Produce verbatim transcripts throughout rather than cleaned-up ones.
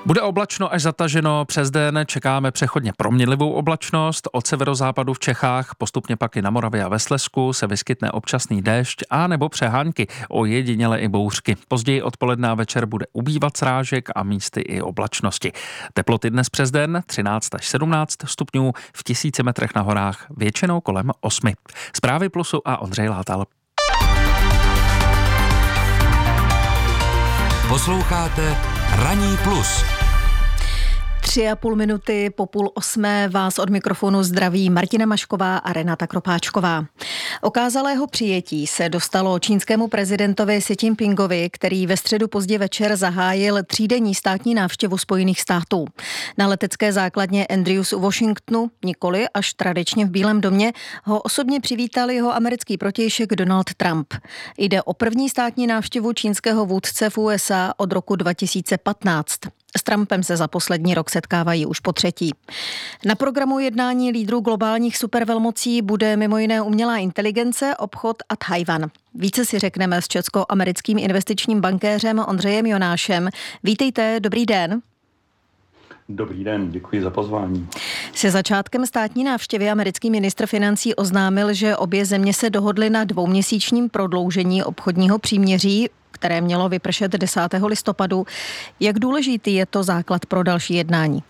Bude oblačno až zataženo, přes den čekáme přechodně proměnlivou oblačnost, od severozápadu v Čechách, postupně pak i na Moravě a ve Slezsku se vyskytne občasný déšť a nebo přehánky, ojediněle i bouřky. Později odpoledne a večer bude ubývat srážek a místy i oblačnosti. Teploty dnes přes den třináct až sedmnáct stupňů, v tisíci metrech na horách většinou kolem osmi. Zprávy Plusu a Ondřej Látal. Posloucháte Ranní plus. Tři a půl minuty po půl osmé vás od mikrofonu zdraví Martina Mašková a Renata Kropáčková. Okázalého přijetí se dostalo čínskému prezidentovi Xi Jinpingovi, který ve středu pozdě večer zahájil třídenní státní návštěvu Spojených států. Na letecké základně Andrews u Washingtonu, nikoli až tradičně v Bílém domě, ho osobně přivítal jeho americký protějšek Donald Trump. Jde o první státní návštěvu čínského vůdce v U S A od roku dva tisíce patnáct. S Trumpem se za poslední rok setkávají už po třetí. Na programu jednání lídrů globálních supervelmocí bude mimo jiné umělá inteligence, obchod a Tchaj-wan. Více si řekneme s česko-americkým investičním bankéřem Ondřejem Jonášem. Vítejte, dobrý den. Dobrý den, děkuji za pozvání. Se začátkem státní návštěvy americký ministr financí oznámil, že obě země se dohodly na dvouměsíčním prodloužení obchodního příměří, které mělo vypršet desátého listopadu. Jak důležitý je to základ pro další jednání?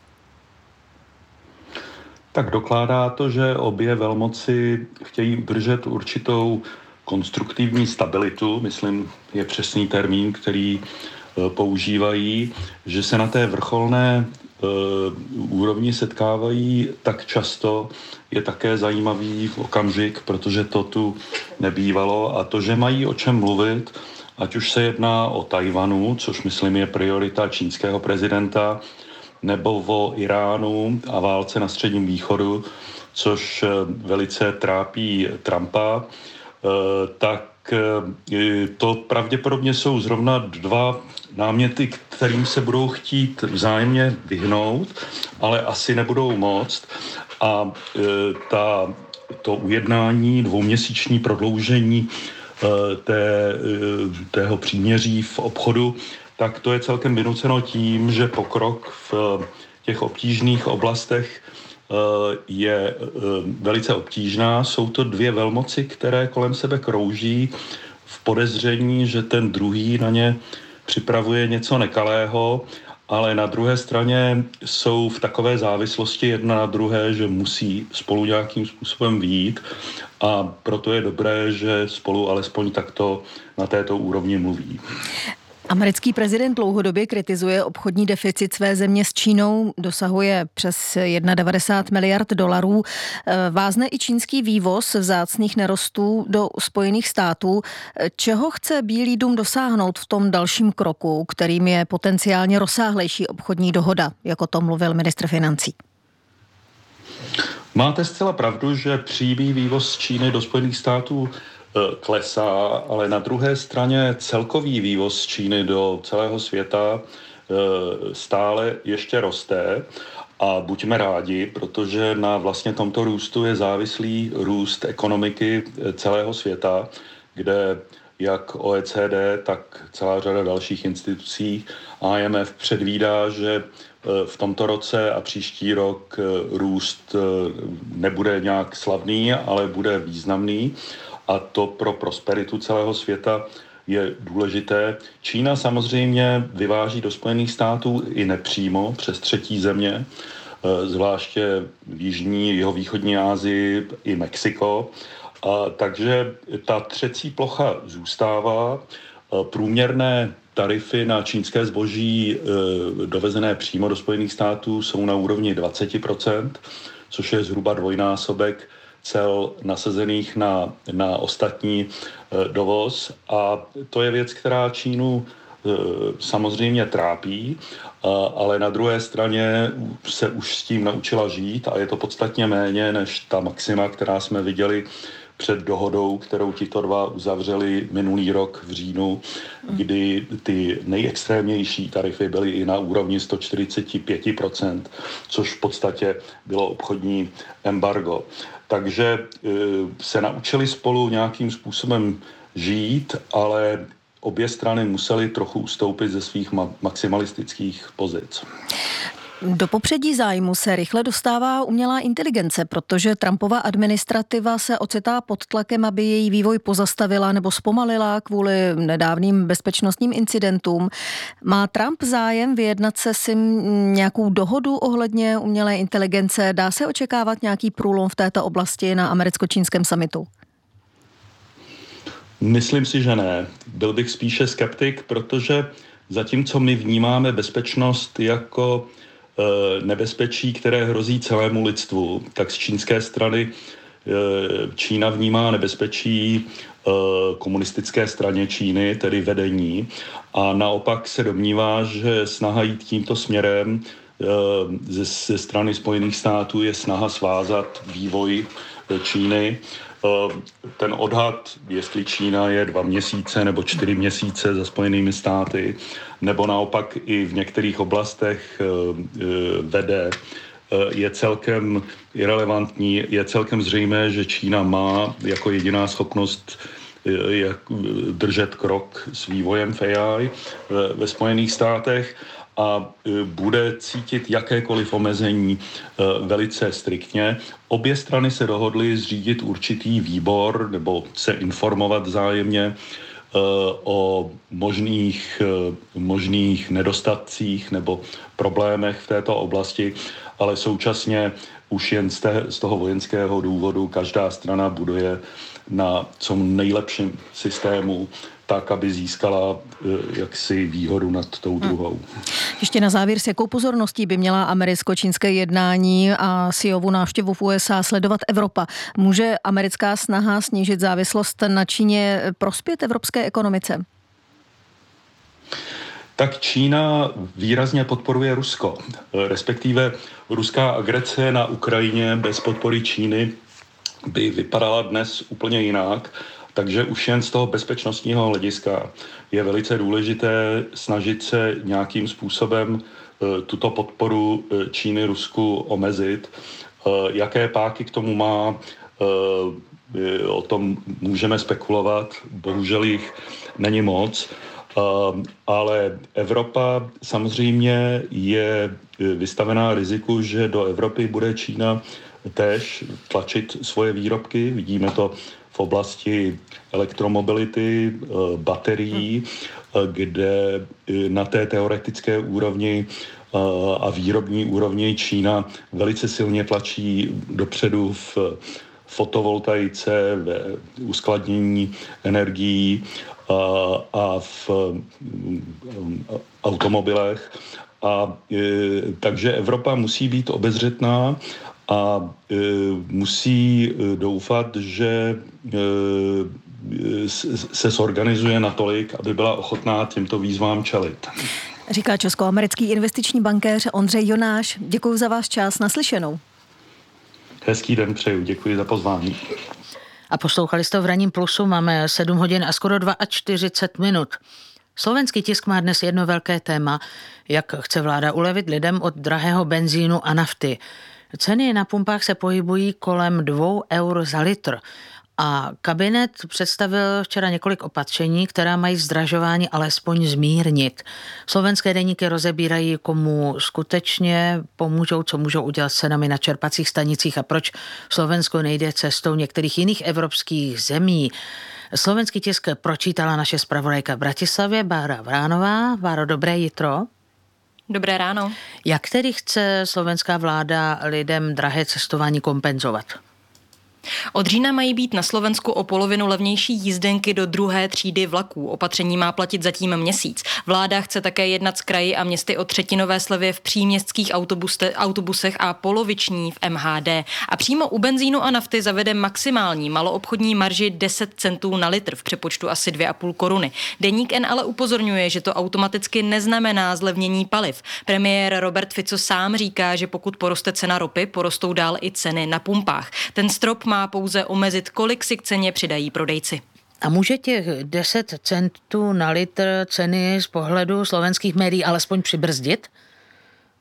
Tak dokládá to, že obě velmoci chtějí udržet určitou konstruktivní stabilitu, myslím, je přesný termín, který používají, že se na té vrcholné úrovni setkávají tak často, je také zajímavý okamžik, protože to tu nebývalo, a to, že mají o čem mluvit, ať už se jedná o Tchaj-wanu, což myslím je priorita čínského prezidenta, nebo o Iránu a válce na Středním východu, což velice trápí Trumpa, tak to pravděpodobně jsou zrovna dva náměty, kterým se budou chtít vzájemně vyhnout, ale asi nebudou moct. A ta, to ujednání, dvouměsíční prodloužení té, tého příměří v obchodu, tak to je celkem vynuceno tím, že pokrok v těch obtížných oblastech je velice obtížná. Jsou to dvě velmoci, které kolem sebe krouží v podezření, že ten druhý na ně připravuje něco nekalého, ale na druhé straně jsou v takové závislosti jedna na druhé, že musí spolu nějakým způsobem vyjít, a proto je dobré, že spolu alespoň takto na této úrovni mluví. Americký prezident dlouhodobě kritizuje obchodní deficit své země s Čínou, dosahuje přes devadesát jedna miliard dolarů. Vázne i čínský vývoz vzácných nerostů do Spojených států. Čeho chce Bílý dům dosáhnout v tom dalším kroku, kterým je potenciálně rozsáhlejší obchodní dohoda, jako to mluvil ministr financí? Máte zcela pravdu, že přímý vývoz z Číny do Spojených států klesá, ale na druhé straně celkový vývoz z Číny do celého světa stále ještě roste, a buďme rádi, protože na vlastně tomto růstu je závislý růst ekonomiky celého světa, kde jak O E C D, tak celá řada dalších institucí, I M F předvídá, že v tomto roce a příští rok růst nebude nějak slavný, ale bude významný. A to pro prosperitu celého světa je důležité. Čína samozřejmě vyváží do Spojených států i nepřímo přes třetí země, zvláště v jižní, jihovýchodní Asii i Mexiko. A takže ta třecí plocha zůstává. Průměrné tarify na čínské zboží dovezené přímo do Spojených států jsou na úrovni dvacet procent, což je zhruba dvojnásobek cel nasazených na, na ostatní e, dovoz. A to je věc, která Čínu e, samozřejmě trápí, a, ale na druhé straně se už s tím naučila žít, a je to podstatně méně než ta maxima, která jsme viděli před dohodou, kterou tito dva uzavřeli minulý rok v říjnu, kdy ty nejextrémnější tarify byly i na úrovni sto čtyřicet pět procent, což v podstatě bylo obchodní embargo. Takže se naučili spolu nějakým způsobem žít, ale obě strany musely trochu ustoupit ze svých ma- maximalistických pozic. Do popředí zájmu se rychle dostává umělá inteligence, protože Trumpova administrativa se ocitá pod tlakem, aby její vývoj pozastavila nebo zpomalila kvůli nedávným bezpečnostním incidentům. Má Trump zájem vyjednat se s nějakou dohodu ohledně umělé inteligence? Dá se očekávat nějaký průlom v této oblasti na americko-čínském summitu? Myslím si, že ne. Byl bych spíše skeptik, protože zatímco my vnímáme bezpečnost jako nebezpečí, které hrozí celému lidstvu, tak z čínské strany Čína vnímá nebezpečí komunistické straně Číny, tedy vedení, a naopak se domnívá, že snaha jít tímto směrem ze, ze strany Spojených států je snaha svázat vývoj Číny. Ten odhad, jestli Čína je dva měsíce nebo čtyři měsíce za Spojenými státy, nebo naopak i v některých oblastech vede, je celkem irelevantní, je celkem zřejmé, že Čína má jako jediná schopnost držet krok s vývojem v A I ve Spojených státech a bude cítit jakékoliv omezení velice striktně. Obě strany se dohodly zřídit určitý výbor nebo se informovat vzájemně o možných, možných nedostatcích nebo problémech v této oblasti, ale současně už jen z, té, z toho vojenského důvodu každá strana buduje na co nejlepším systému, tak, aby získala jaksi výhodu nad tou druhou. Ještě na závěr, s jakou pozorností by měla americko-čínské jednání a Xiaovu návštěvu v U S A sledovat Evropa? Může americká snaha snížit závislost na Číně prospět evropské ekonomice? Tak Čína výrazně podporuje Rusko, respektive ruská agrese na Ukrajině bez podpory Číny by vypadala dnes úplně jinak. Takže už jen z toho bezpečnostního hlediska je velice důležité snažit se nějakým způsobem tuto podporu Číny Rusku omezit. Jaké páky k tomu má, o tom můžeme spekulovat, bohužel jich není moc, ale Evropa samozřejmě je vystavená riziku, že do Evropy bude Čína též tlačit svoje výrobky. Vidíme to v oblasti elektromobility, baterií, kde na té teoretické úrovni a výrobní úrovni Čína velice silně tlačí dopředu v fotovoltaice, ve uskladnění energií a v automobilech. A takže Evropa musí být obezřetná a e, musí doufat, že e, se zorganizuje natolik, aby byla ochotná těmto výzvám čelit. Říká česko-americký investiční bankéř Ondřej Jonáš. Děkuji za váš čas, naslyšenou. Hezký den přeju, děkuji za pozvání. A poslouchali jste v Ranním plusu, máme sedm hodin a skoro čtyřicet dva minut. Slovenský tisk má dnes jedno velké téma, jak chce vláda ulevit lidem od drahého benzínu a nafty. Ceny na pumpách se pohybují kolem dvou eur za litr a kabinet představil včera několik opatření, která mají zdražování alespoň zmírnit. Slovenské deníky rozebírají, komu skutečně pomůžou, co můžou udělat s cenami na čerpacích stanicích a proč Slovensko nejde cestou některých jiných evropských zemí. Slovenský tisk pročítala naše zpravodajka v Bratislavě, Bára Vránová. Báro, dobré jitro. Dobré ráno. Jak tedy chce slovenská vláda lidem drahé cestování kompenzovat? Od října mají být na Slovensku o polovinu levnější jízdenky do druhé třídy vlaků. Opatření má platit zatím měsíc. Vláda chce také jednat s kraji a městy o třetinové slevě v příměstských autobuse, autobusech a poloviční v M H D. A přímo u benzínu a nafty zavede maximální maloobchodní marži deset centů na litr v přepočtu asi dvě a půl koruny. Deník N ale upozorňuje, že to automaticky neznamená zlevnění paliv. Premiér Robert Fico sám říká, že pokud poroste cena ropy, porostou dál i ceny na pumpách. Ten strop má pouze omezit, kolik si k ceně přidají prodejci. A může těch deset centů na litr ceny z pohledu slovenských médií alespoň přibrzdit?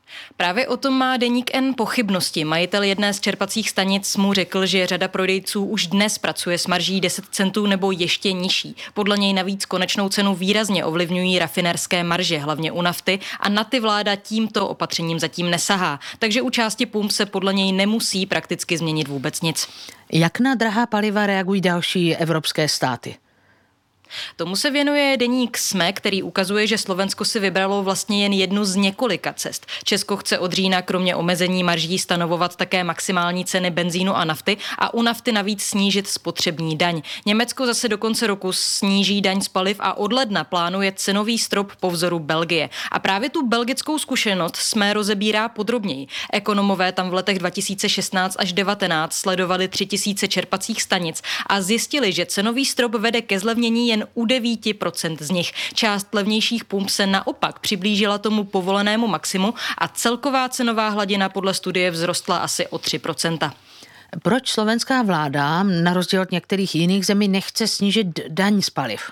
Právě o tom má deník N pochybnosti. Majitel jedné z čerpacích stanic mu řekl, že řada prodejců už dnes pracuje s marží deset centů nebo ještě nižší. Podle něj navíc konečnou cenu výrazně ovlivňují rafinerské marže, hlavně u nafty, a na ty vláda tímto opatřením zatím nesahá. Takže u části pump se podle něj nemusí prakticky změnit vůbec nic. Jak na drahá paliva reagují další evropské státy? Tomu se věnuje deník S M E, který ukazuje, že Slovensko si vybralo vlastně jen jednu z několika cest. Česko chce od října kromě omezení marží stanovovat také maximální ceny benzínu a nafty a u nafty navíc snížit spotřební daň. Německo zase do konce roku sníží daň z paliv a od ledna plánuje cenový strop po vzoru Belgie. A právě tu belgickou zkušenost S M E rozebírá podrobněji. Ekonomové tam v letech dva tisíce šestnáct až devatenáct sledovali tři tisíce čerpacích stanic a zjistili, že cenový strop vede ke zlevnění jen u devět procent z nich. Část levnějších pump se naopak přiblížila tomu povolenému maximu a celková cenová hladina podle studie vzrostla asi o tři procenta. Proč slovenská vláda, na rozdíl od některých jiných zemí, nechce snížit daň z paliv?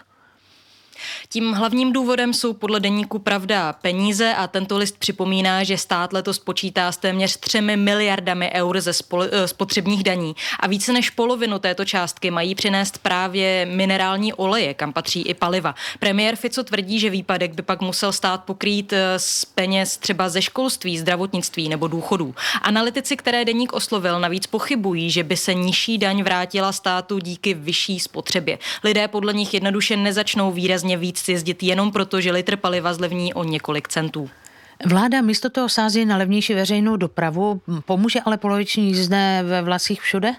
Tím hlavním důvodem jsou podle deníku Pravda peníze a tento list připomíná, že stát letos počítá s téměř třemi miliardami eur ze spotřebních daní a více než polovinu této částky mají přinést právě minerální oleje, kam patří i paliva. Premiér Fico tvrdí, že výpadek by pak musel stát pokrýt z peněz třeba ze školství, zdravotnictví nebo důchodů. Analytici, které deník oslovil, navíc pochybují, že by se nižší daň vrátila státu díky vyšší spotřebě. Lidé podle nich jednoduše nezačnou výrazně víc jezdit jenom proto, že litr paliva zlevní o několik centů. Vláda místo toho sází na levnější veřejnou dopravu, pomůže ale poloviční jízdné ve vlacích všude?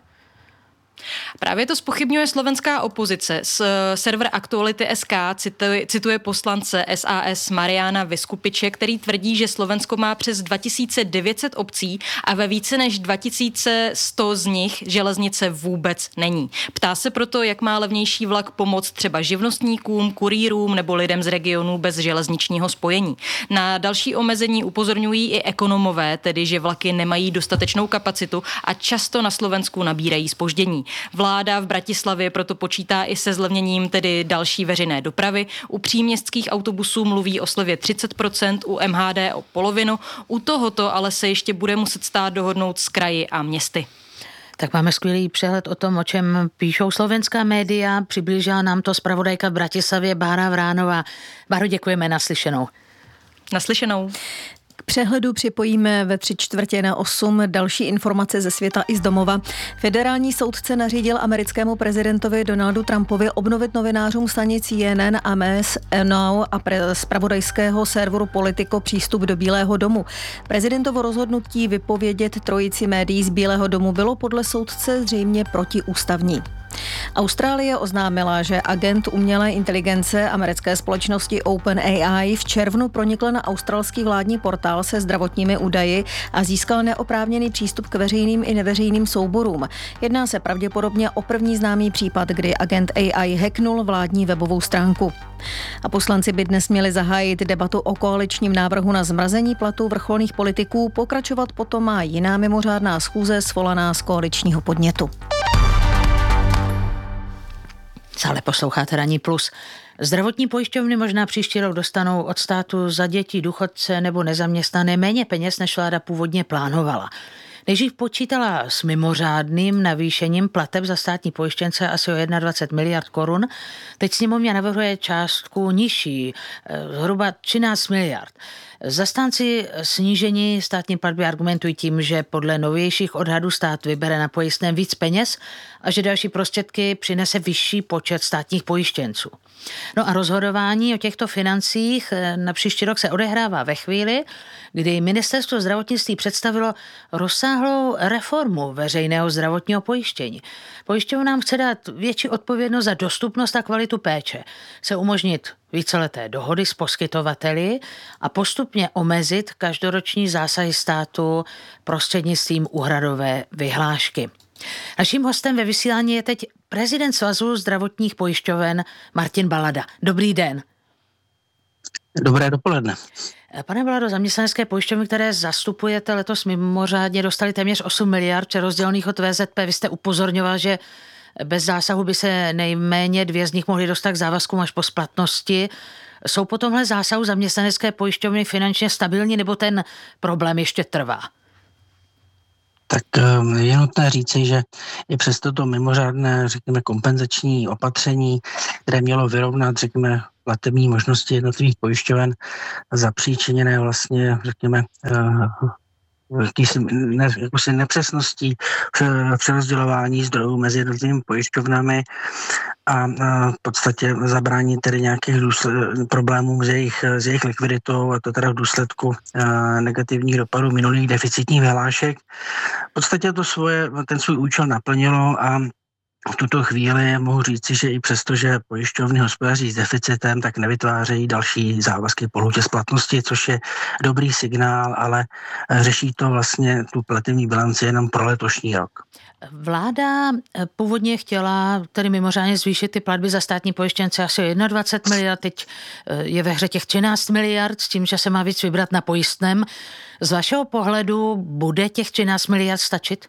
Právě to zpochybňuje slovenská opozice. Server Aktuality tečka es ká cituje, cituje poslance S A S Mariána Vyskupiče, který tvrdí, že Slovensko má přes dva tisíce devět set obcí a ve více než dva tisíce sto z nich železnice vůbec není. Ptá se proto, jak má levnější vlak pomoct třeba živnostníkům, kurýrům nebo lidem z regionů bez železničního spojení. Na další omezení upozorňují i ekonomové, tedy že vlaky nemají dostatečnou kapacitu a často na Slovensku nabírají zpoždění. Vláda v Bratislavě proto počítá i se zlevněním tedy další veřejné dopravy. U příměstských autobusů mluví o slevě třicet procent, u M H D o polovinu. U tohoto ale se ještě bude muset stát dohodnout s kraji a městy. Tak máme skvělý přehled o tom, o čem píšou slovenská média. Přiblížila nám to zpravodajka v Bratislavě Bára Vránová. Báro, děkujeme, naslyšenou. Naslyšenou. K přehledu připojíme ve tři čtvrtě na osm další informace ze světa i z domova. Federální soudce nařídil americkému prezidentovi Donaldu Trumpovi obnovit novinářům stanic C N N a M S Now a pre- zpravodajského serveru Politico přístup do Bílého domu. Prezidentovo rozhodnutí vypovědět trojici médií z Bílého domu bylo podle soudce zřejmě protiústavní. Austrálie oznámila, že agent umělé inteligence americké společnosti OpenAI v červnu pronikl na australský vládní portál se zdravotními údaji a získal neoprávněný přístup k veřejným i neveřejným souborům. Jedná se pravděpodobně o první známý případ, kdy agent A I hacknul vládní webovou stránku. A poslanci by dnes měli zahájit debatu o koaličním návrhu na zmrazení platů vrcholných politiků, pokračovat potom má jiná mimořádná schůze svolaná z koaličního podnětu. Stále posloucháte Ranní plus. Zdravotní pojišťovny možná příští rok dostanou od státu za děti, důchodce nebo nezaměstnané méně peněz, než vláda původně plánovala. Nejdřív počítala s mimořádným navýšením plateb za státní pojištěnce asi o dvacet jedna miliard korun. Teď sněmovna navrhuje částku nižší, zhruba třináct miliard. Zastánci snížení státní platby argumentují tím, že podle novějších odhadů stát vybere na pojistném víc peněz a že další prostředky přinese vyšší počet státních pojištěnců. No a rozhodování o těchto financích na příští rok se odehrává ve chvíli, kdy ministerstvo zdravotnictví představilo rozsáhlou reformu veřejného zdravotního pojištění. Pojišťovnám chce dát větší odpovědnost za dostupnost a kvalitu péče, chce umožnit víceleté dohody s poskytovateli a postupně omezit každoroční zásahy státu prostřednictvím úhradové vyhlášky. Naším hostem ve vysílání je teď prezident Svazu zdravotních pojišťoven Martin Balada. Dobrý den. Dobré dopoledne. Pane Balado, zaměstnanecké pojišťovny, které zastupujete letos mimořádně, dostali téměř osm miliard přerozdělených od V Z P. Vy jste upozorňoval, že Bez zásahu by se nejméně dvě z nich mohly dostat k závazkům až po splatnosti. Jsou po tomhle zásahu zaměstnanecké pojišťovny finančně stabilní, nebo ten problém ještě trvá? Tak je nutné říci, že i přesto to mimořádné, řekněme, kompenzační opatření, které mělo vyrovnat, řekněme, platební možnosti jednotlivých pojišťoven, zapříčiněné vlastně, řekněme, jakýsi, ne, jakousi nepřesností přerozdělování zdrojů mezi jednotlivými pojišťovnami a v podstatě zabrání tedy nějakých důsled, problémů s jejich, s jejich likviditou, a to teda v důsledku negativních dopadů minulých deficitních vyhlášek. V podstatě to svoje, ten svůj účel naplnilo a v tuto chvíli mohu říci, že i přesto, že pojišťovny hospodaří s deficitem, tak nevytvářejí další závazky po lhůtě splatnosti, což je dobrý signál, ale řeší to vlastně tu platební bilanci jenom pro letošní rok. Vláda původně chtěla tedy mimořádně zvýšit ty platby za státní pojištěnce asi o dvacet jedna miliard, teď je ve hře těch třináct miliard, s tím, že se má víc vybrat na pojistném. Z vašeho pohledu bude těch třináct miliard stačit?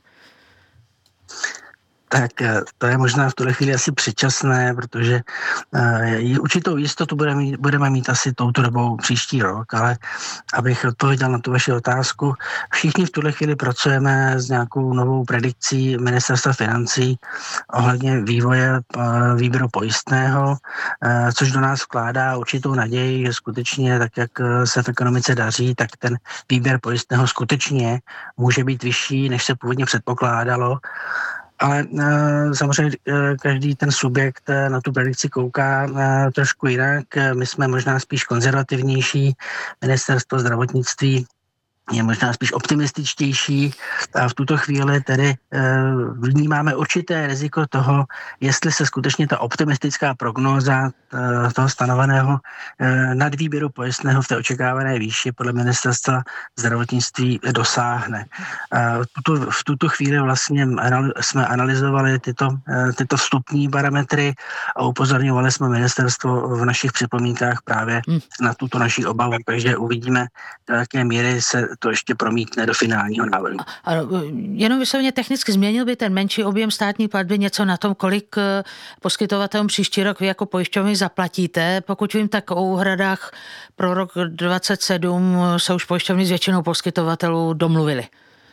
Tak to je možná v tuhle chvíli asi předčasné, protože uh, určitou jistotu budeme mít, budeme mít asi touto dobou příští rok, ale abych odpověděl na tu vaši otázku, všichni v tuhle chvíli pracujeme s nějakou novou predikcí Ministerstva financí ohledně vývoje uh, výběru pojistného, uh, což do nás vkládá určitou naději, že skutečně tak, jak se v ekonomice daří, tak ten výběr pojistného skutečně může být vyšší, než se původně předpokládalo. Ale e, samozřejmě e, každý ten subjekt e, na tu predikci kouká e, trošku jinak. My jsme možná spíš konzervativnější, Ministerstvo zdravotnictví je možná spíš optimističtější a v tuto chvíli tedy e, vnímáme určité riziko toho, jestli se skutečně ta optimistická prognóza e, toho stanoveného e, nadvýběru pojistného v té očekávané výši podle Ministerstva zdravotnictví dosáhne. E, v, tuto, v tuto chvíli vlastně anal, jsme analyzovali tyto, e, tyto vstupní parametry a upozorňovali jsme ministerstvo v našich připomínkách právě hmm. na tuto naši obavu, takže uvidíme, do jaké míry se to ještě promítne do finálního návrhu. A jenom vyslovně technicky změnil by ten menší objem státní platby něco na tom, kolik poskytovatelům příští rok vy jako pojišťovny zaplatíte? Pokud vím, tak o úhradách pro rok dvacet sedm se už pojišťovny s většinou poskytovatelů domluvili.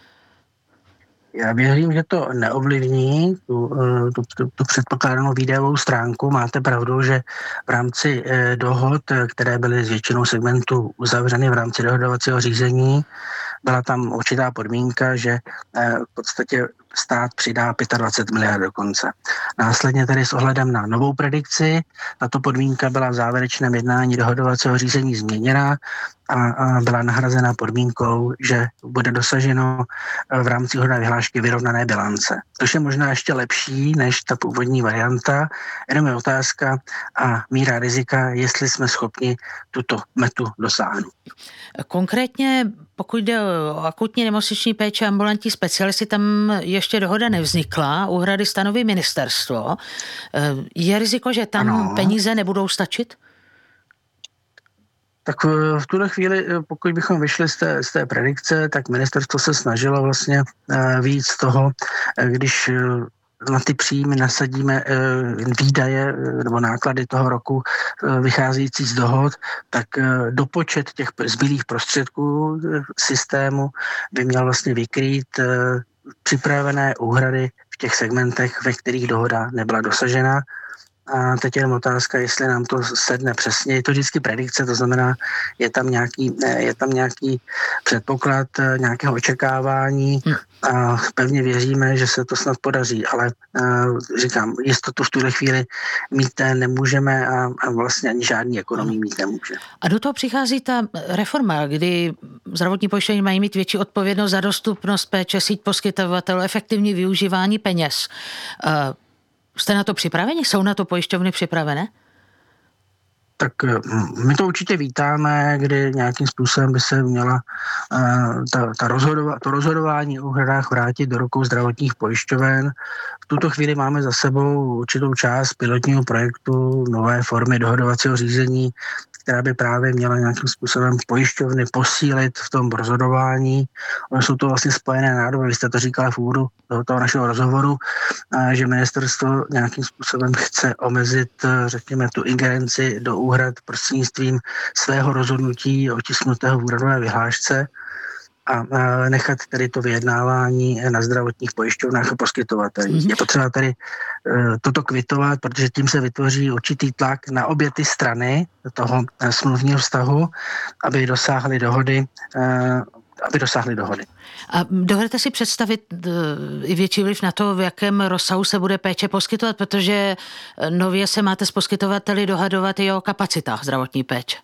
Já věřím, že to neovlivní tu, tu, tu, tu předpokládanou výdajovou stránku. Máte pravdu, že v rámci eh, dohod, které byly s většinou segmentů uzavřeny v rámci dohodovacího řízení, byla tam určitá podmínka, že eh, v podstatě stát přidá dvacet pět miliard do konce. Následně tedy s ohledem na novou predikci, tato podmínka byla v závěrečném jednání dohodovacího řízení změněna a, a byla nahrazena podmínkou, že bude dosaženo v rámci hodné vyhlášky vyrovnané bilance. Což je možná ještě lepší než ta původní varianta, jenom je otázka a míra rizika, jestli jsme schopni tuto metu dosáhnout. Konkrétně, pokud jde o akutní nemocniční péči ambulantní specialisty, tam ještě dohoda nevznikla, úhrady stanoví ministerstvo. Je riziko, že tam ano. peníze nebudou stačit? Tak v tuhle chvíli, pokud bychom vyšli z té, z té predikce, tak ministerstvo se snažilo vlastně víc z toho, když na ty příjmy nasadíme výdaje nebo náklady toho roku vycházející z dohod, tak dopočet těch zbylých prostředků systému by měl vlastně vykrýt připravené úhrady v těch segmentech, ve kterých dohoda nebyla dosažena. A teď je jenom otázka, jestli nám to sedne přesně. Je to vždycky predikce, to znamená, je tam nějaký, je tam nějaký předpoklad nějakého očekávání a pevně věříme, že se to snad podaří, ale říkám, jistotu v tuhle chvíli mít nemůžeme a, a vlastně ani žádný ekonomii mít nemůže. A do toho přichází ta reforma, kdy zdravotní pojišťovny mají mít větší odpovědnost za dostupnost péče, síť poskytovatelů, efektivní využívání peněz. Jste na to připraveni? Jsou na to pojišťovny připravené? Tak my to určitě vítáme, kdy nějakým způsobem by se měla uh, ta, ta rozhodova, to rozhodování o úhradách vrátit do rukou zdravotních pojišťoven. V tuto chvíli máme za sebou určitou část pilotního projektu nové formy dohodovacího řízení, která by právě měla nějakým způsobem pojišťovny posílit v tom rozhodování. Ono jsou to vlastně spojené nádoby, vy jste to říkala v úvodu toho našeho rozhovoru, že ministerstvo nějakým způsobem chce omezit, řekněme, tu ingerenci do úhrad prostřednictvím svého rozhodnutí otisknutého v úhradové vyhlášce a nechat tedy to vyjednávání na zdravotních pojišťovnách a poskytovatelích. Mm-hmm. Je potřeba tady uh, toto kvitovat, protože tím se vytvoří určitý tlak na obě ty strany toho uh, smluvního vztahu, aby dosáhly dohody, uh, aby dosáhly dohody. A dovedete si představit uh, i větší vliv na to, v jakém rozsahu se bude péče poskytovat, protože nově se máte s poskytovateli dohadovat i o kapacitách zdravotní péče.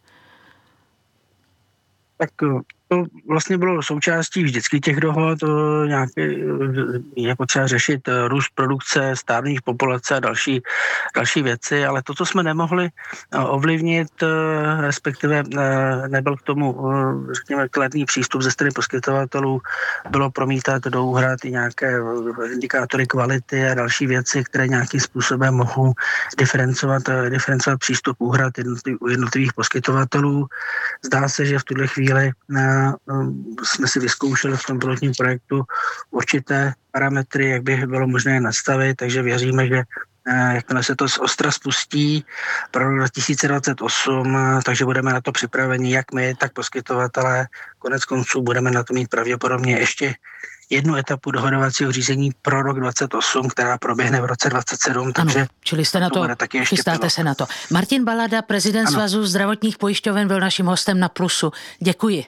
Tak to vlastně bylo součástí vždycky těch dohod, nějaké, je potřeba řešit růst produkce, stárnutí populace a další, další věci, ale to, co jsme nemohli ovlivnit, respektive nebyl k tomu, řekněme, kladný přístup ze strany poskytovatelů, bylo promítat do úhrad i nějaké indikátory kvality a další věci, které nějakým způsobem mohou diferencovat, diferencovat přístup úhrad jednotlivých poskytovatelů. Zdá se, že v tuhle chvíli jsme si vyzkoušeli v tom pilotním projektu určité parametry, jak by bylo možné nastavit, takže věříme, že jakmile se to z ostra spustí pro rok dva tisíce dvacet osm, takže budeme na to připraveni, jak my, tak poskytovatelé. Konec konců budeme na to mít pravděpodobně ještě jednu etapu dohodovacího řízení pro rok dvacet osm, která proběhne v roce dvacet sedm, takže ano, čili jste na to, to chystáte pilot. Se na to. Martin Balada, prezident ano. Svazu zdravotních pojišťoven, byl naším hostem na Plusu. Děkuji.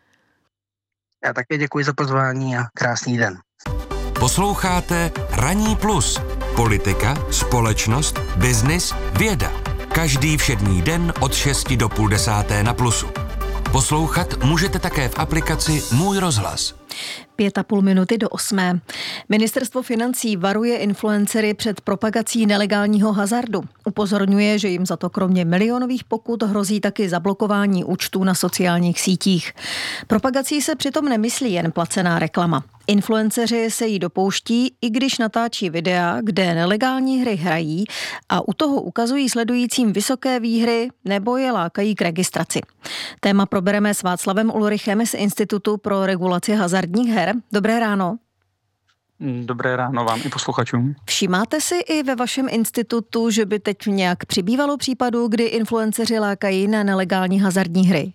Já také děkuji za pozvání a krásný den. Posloucháte Ranní plus. Politika, společnost, biznis, věda. Každý všední den od šesti do půl desáté na Plusu. Poslouchat můžete také v aplikaci Můj rozhlas. Pět a půl minuty do osmé. Ministerstvo financí varuje influencery před propagací nelegálního hazardu. Upozorňuje, že jim za to kromě milionových pokut hrozí taky zablokování účtů na sociálních sítích. Propagací se přitom nemyslí jen placená reklama. Influenceři se jí dopouští, i když natáčí videa, kde nelegální hry hrají a u toho ukazují sledujícím vysoké výhry nebo je lákají k registraci. Téma probereme s Václavem Ulrichem z Institutu pro regulaci hazardních her. Dobré ráno. Dobré ráno vám i posluchačům. Všímáte si i ve vašem institutu, že by teď nějak přibývalo případů, kdy influenceři lákají na nelegální hazardní hry?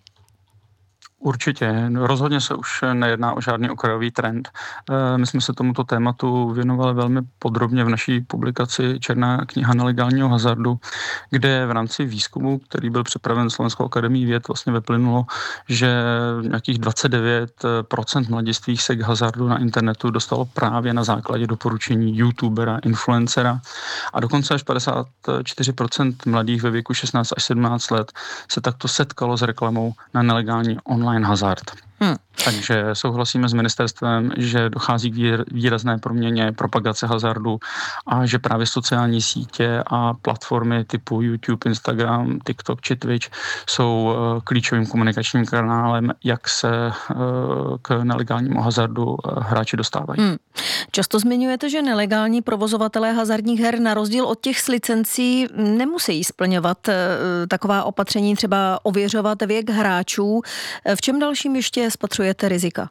Určitě. Rozhodně se už nejedná o žádný okrajový trend. My jsme se tomuto tématu věnovali velmi podrobně v naší publikaci Černá kniha nelegálního hazardu, kde v rámci výzkumu, který byl připraven Slovenskou akademií věd, vlastně vyplynulo, že nějakých dvacet devět procent mladistvých se k hazardu na internetu dostalo právě na základě doporučení youtubera, influencera a dokonce až padesát čtyři procent mladých ve věku šestnáct až sedmnáct let se takto setkalo s reklamou na nelegální online hazard. Hmm. Takže souhlasíme s ministerstvem, že dochází k výrazné proměně propagace hazardu a že právě sociální sítě a platformy typu YouTube, Instagram, TikTok či Twitch jsou klíčovým komunikačním kanálem, jak se k nelegálnímu hazardu hráči dostávají. Hmm. Často zmiňujete, že nelegální provozovatelé hazardních her na rozdíl od těch s licencí nemusí splňovat taková opatření, třeba ověřovat věk hráčů. V čem dalším ještě spatřujete rizika?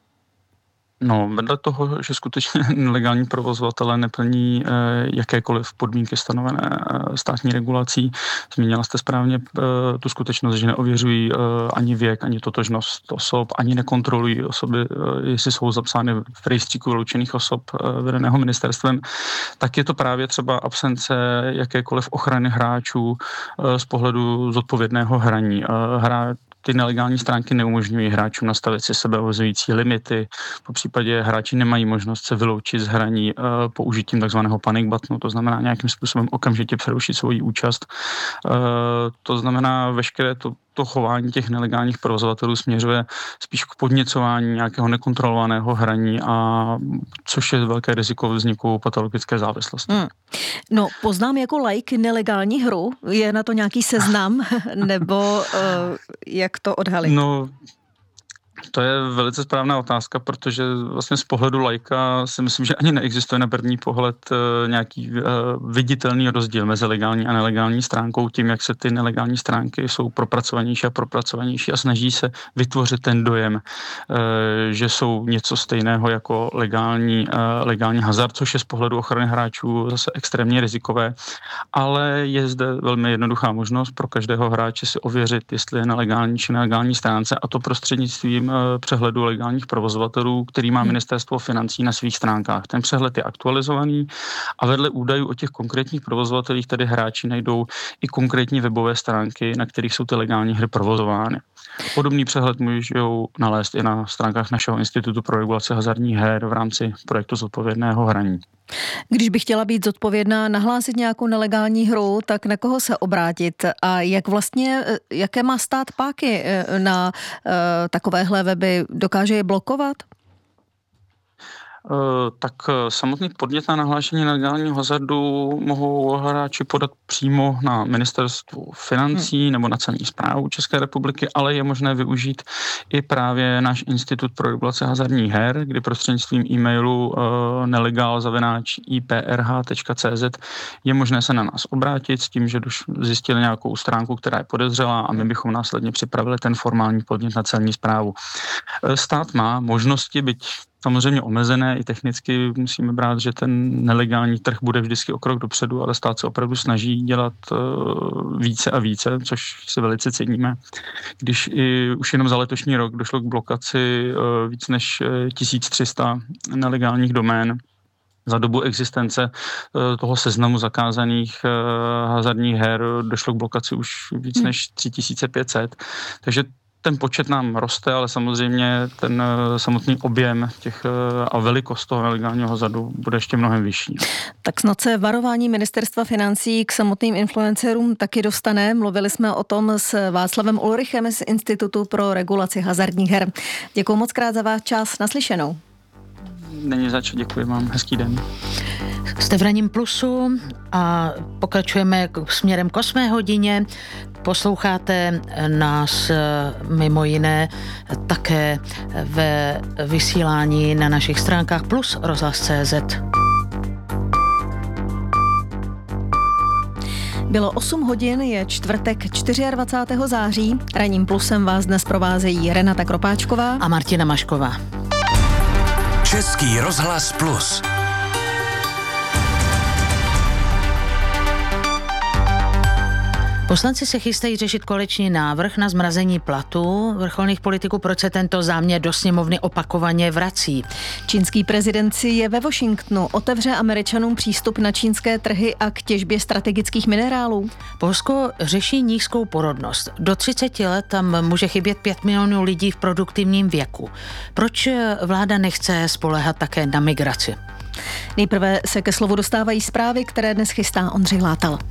No, vedle toho, že skutečně nelegální provozovatelé neplní eh, jakékoliv podmínky stanovené eh, státní regulací. Zmínila jste správně eh, tu skutečnost, že neověřují eh, ani věk, ani totožnost osob, ani nekontrolují osoby, eh, jestli jsou zapsány v rejstříku vyloučených osob eh, vedeného ministerstvem, tak je to právě třeba absence jakékoliv ochrany hráčů eh, z pohledu zodpovědného hraní. Eh, hra Ty nelegální stránky neumožňují hráčům nastavit si sebeomezující limity. Po případě hráči nemají možnost se vyloučit z hraní uh, použitím takzvaného panic buttonu, to znamená nějakým způsobem okamžitě přerušit svoji účast. Uh, to znamená veškeré to to chování těch nelegálních provozovatelů směřuje spíš k podněcování nějakého nekontrolovaného hraní, a což je velké riziko vzniku patologické závislosti. Hmm. No, poznám jako laik nelegální hru. Je na to nějaký seznam, nebo uh, jak to odhalit? No, To je velice správná otázka, protože vlastně z pohledu laika si myslím, že ani neexistuje na první pohled nějaký viditelný rozdíl mezi legální a nelegální stránkou, tím, jak se ty nelegální stránky jsou propracovanější a propracovanější a snaží se vytvořit ten dojem, že jsou něco stejného jako legální, legální hazard, což je z pohledu ochrany hráčů zase extrémně rizikové, ale je zde velmi jednoduchá možnost pro každého hráče si ověřit, jestli je na legální či nelegální stránce, a to prostřednictvím přehledu legálních provozovatelů, který má Ministerstvo financí na svých stránkách. Ten přehled je aktualizovaný a vedle údajů o těch konkrétních provozovatelích tedy hráči najdou i konkrétní webové stránky, na kterých jsou ty legální hry provozovány. Podobný přehled můžou nalézt i na stránkách našeho Institutu pro regulaci hazardních her v rámci projektu zodpovědného hraní. Když bych chtěla být zodpovědná, nahlásit nějakou nelegální hru, tak na koho se obrátit a jak vlastně, jaké má stát páky na uh, takovéhle weby? Dokáže je blokovat? Tak samotný podnět na nahlášení nelegálního hazardu mohou hráči podat přímo na Ministerstvu financí hmm. nebo na celní správu České republiky, ale je možné využít i právě náš Institut pro regulaci hazardních her, kdy prostřednictvím e-mailu uh, nelegal zavináč i p r h tečka c z je možné se na nás obrátit s tím, že už zjistili nějakou stránku, která je podezřelá, a my bychom následně připravili ten formální podnět na celní správu. Stát má možnosti, byť samozřejmě omezené, i technicky musíme brát, že ten nelegální trh bude vždycky o krok dopředu, ale stát se opravdu snaží dělat uh, více a více, což si velice ceníme. Když i už jenom za letošní rok došlo k blokaci uh, víc než tisíc tři sta nelegálních domén, za dobu existence toho seznamu zakázaných hazardních her došlo k blokaci už víc než tři tisíce pět set, takže ten počet nám roste, ale samozřejmě ten samotný objem těch a velikost toho nelegálního hazardu bude ještě mnohem vyšší. Tak snad se varování Ministerstva financí k samotným influencerům taky dostane. Mluvili jsme o tom s Václavem Ulrichem z Institutu pro regulaci hazardních her. Děkuji moc krát za váš čas, naslyšenou. Není zač, děkuji vám, hezký den. Jste v Ranním plusu a pokračujeme směrem k osmé hodině. Posloucháte nás mimo jiné také ve vysílání na našich stránkách plus rozhlas tečka cé zet. Bylo osm hodin, je čtvrtek dvacátého čtvrtého září. Ranním plusem vás dnes provázejí Renata Kropáčková a Martina Mašková. Český rozhlas plus. Poslanci se chystají řešit koaliční návrh na zmrazení platů vrcholných politiků, proč se tento záměr do sněmovny opakovaně vrací. Čínský prezident si je ve Washingtonu, otevře Američanům přístup na čínské trhy a k těžbě strategických minerálů. Polsko řeší nízkou porodnost. Do třiceti let tam může chybět pět milionů lidí v produktivním věku. Proč vláda nechce spoléhat také na migraci? Nejprve se ke slovu dostávají zprávy, které dnes chystá Ondřej Látal.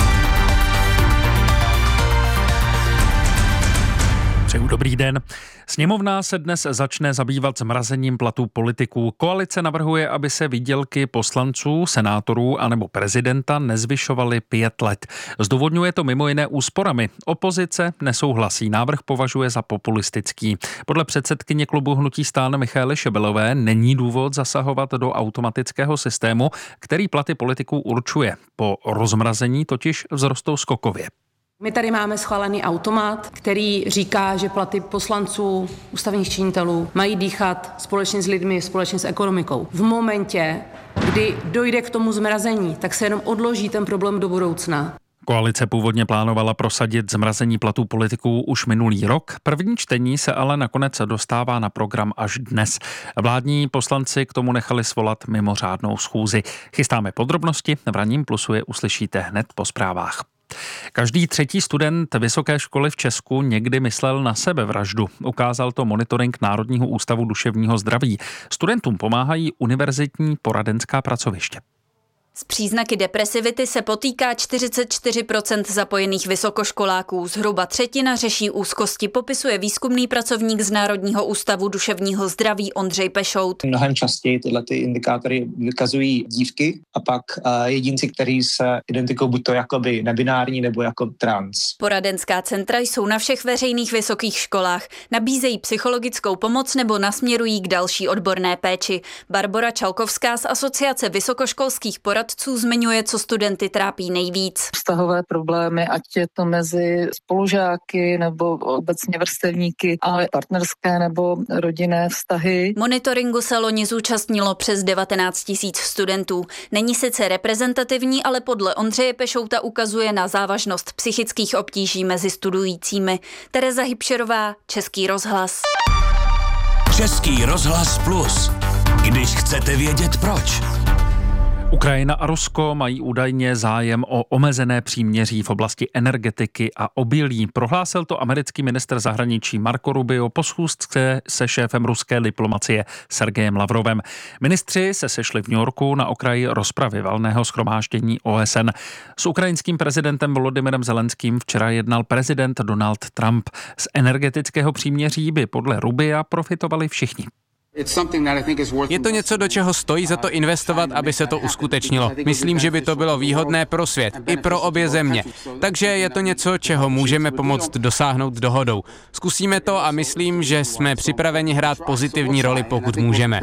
Přeju dobrý den. Sněmovna se dnes začne zabývat zmrazením platů politiků. Koalice navrhuje, aby se výdělky poslanců, senátorů anebo prezidenta nezvyšovaly pět let. Zdůvodňuje to mimo jiné úsporami. Opozice nesouhlasí, návrh považuje za populistický. Podle předsedkyně klubu Hnutí STAN Michaely Šebelové není důvod zasahovat do automatického systému, který platy politiků určuje. Po rozmrazení totiž vzrostou skokově. My tady máme schválený automat, který říká, že platy poslanců, ústavních činitelů mají dýchat společně s lidmi, společně s ekonomikou. V momentě, kdy dojde k tomu zmrazení, tak se jenom odloží ten problém do budoucna. Koalice původně plánovala prosadit zmrazení platů politiků už minulý rok. První čtení se ale nakonec dostává na program až dnes. Vládní poslanci k tomu nechali svolat mimořádnou schůzi. Chystáme podrobnosti, v Ranním plusu je uslyšíte hned po zprávách. Každý třetí student vysoké školy v Česku někdy myslel na sebevraždu. Ukázal to monitoring Národního ústavu duševního zdraví. Studentům pomáhají univerzitní poradenská pracoviště. S příznaky depresivity se potýká čtyřicet čtyři procent zapojených vysokoškoláků. Zhruba třetina řeší úzkosti, popisuje výzkumný pracovník z Národního ústavu duševního zdraví Ondřej Pešout. Mnohem častěji tyhle ty indikátory vykazují dívky a pak uh, jedinci, kteří se identifikují buď to jakoby nebinární nebo jako trans. Poradenská centra jsou na všech veřejných vysokých školách. Nabízejí psychologickou pomoc nebo nasměrují k další odborné péči. Barbora Čalkovská z Asociace vysokoškolských poradců zmiňuje, co studenty trápí nejvíc. Vztahové problémy, ať je to mezi spolužáky nebo obecně vrstevníky, ale partnerské nebo rodinné vztahy. Monitoringu se loni zúčastnilo přes devatenáct tisíc studentů. Není sice reprezentativní, ale podle Ondřeje Pešouta ukazuje na závažnost psychických obtíží mezi studujícími. Tereza Hybšerová, Český rozhlas. Český rozhlas Plus. Když chcete vědět proč. Ukrajina a Rusko mají údajně zájem o omezené příměří v oblasti energetiky a obilí. Prohlásil to americký ministr zahraničí Marco Rubio po schůzce se šéfem ruské diplomacie Sergejem Lavrovem. Ministři se sešli v New Yorku na okraji rozpravy valného shromáždění O S N. S ukrajinským prezidentem Volodymyrem Zelenským včera jednal prezident Donald Trump. Z energetického příměří by podle Rubia profitovali všichni. Je to něco, do čeho stojí za to investovat, aby se to uskutečnilo. Myslím, že by to bylo výhodné pro svět, i pro obě země. Takže je to něco, čeho můžeme pomoct dosáhnout dohodou. Zkusíme to a myslím, že jsme připraveni hrát pozitivní roli, pokud můžeme.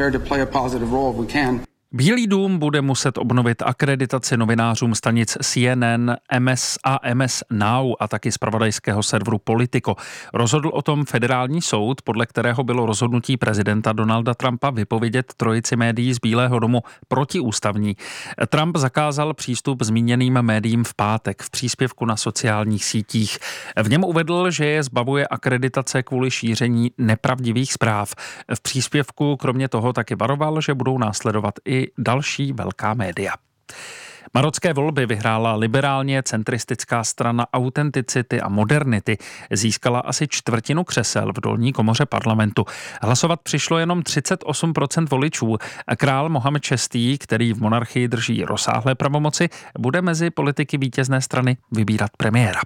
Bílý dům bude muset obnovit akreditaci novinářům stanic C N N, M S a M S Now a taky zpravodajského serveru Politico. Rozhodl o tom federální soud, podle kterého bylo rozhodnutí prezidenta Donalda Trumpa vypovědět trojici médií z Bílého domu protiústavní. Trump zakázal přístup zmíněným médiím v pátek v příspěvku na sociálních sítích. V něm uvedl, že je zbavuje akreditace kvůli šíření nepravdivých zpráv. V příspěvku kromě toho taky varoval, že budou následovat i další velká média. Marocké volby vyhrála liberálně centristická strana Autenticity a Modernity. Získala asi čtvrtinu křesel v dolní komoře parlamentu. Hlasovat přišlo jenom třicet osm procent voličů. Král Mohamed šestý, který v monarchii drží rozsáhlé pravomoci, bude mezi politiky vítězné strany vybírat premiéra.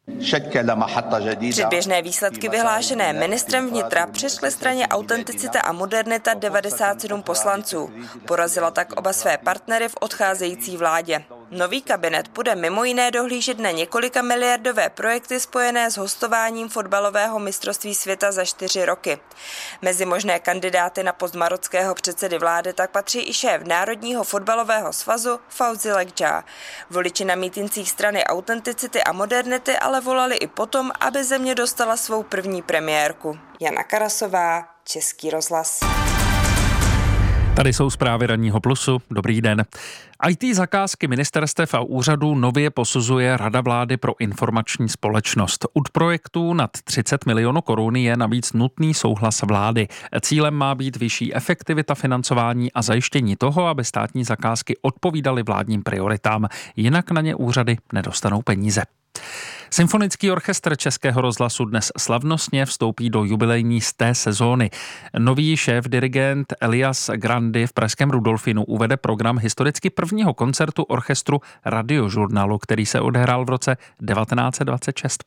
Předběžné výsledky vyhlášené ministrem vnitra přišly straně Autenticita a Modernita devadesát sedm poslanců. Porazila tak oba své partnery v odcházející vládě. Nový kabinet bude mimo jiné dohlížet na několika miliardové projekty spojené s hostováním fotbalového mistrovství světa za čtyři roky. Mezi možné kandidáty na post marockého předsedy vlády tak patří i šéf Národního fotbalového svazu Fauzi Lekdža. Voliči na mítincích strany Autenticity a Modernity ale volali i potom, aby země dostala svou první premiérku. Jana Karasová, Český rozhlas. Tady jsou zprávy Ranního plusu. Dobrý den. í té zakázky ministerstev a úřadů nově posuzuje Rada vlády pro informační společnost. U projektů nad třicet milionů korun je navíc nutný souhlas vlády. Cílem má být vyšší efektivita financování a zajištění toho, aby státní zakázky odpovídaly vládním prioritám. Jinak na ně úřady nedostanou peníze. Symfonický orchestr Českého rozhlasu dnes slavnostně vstoupí do jubilejní sté sezóny. Nový šéf-dirigent Elias Grandi v pražském Rudolfinu uvede program historicky prvního koncertu orchestru Radiožurnálu, který se odehrál v roce devatenáct set dvacet šest.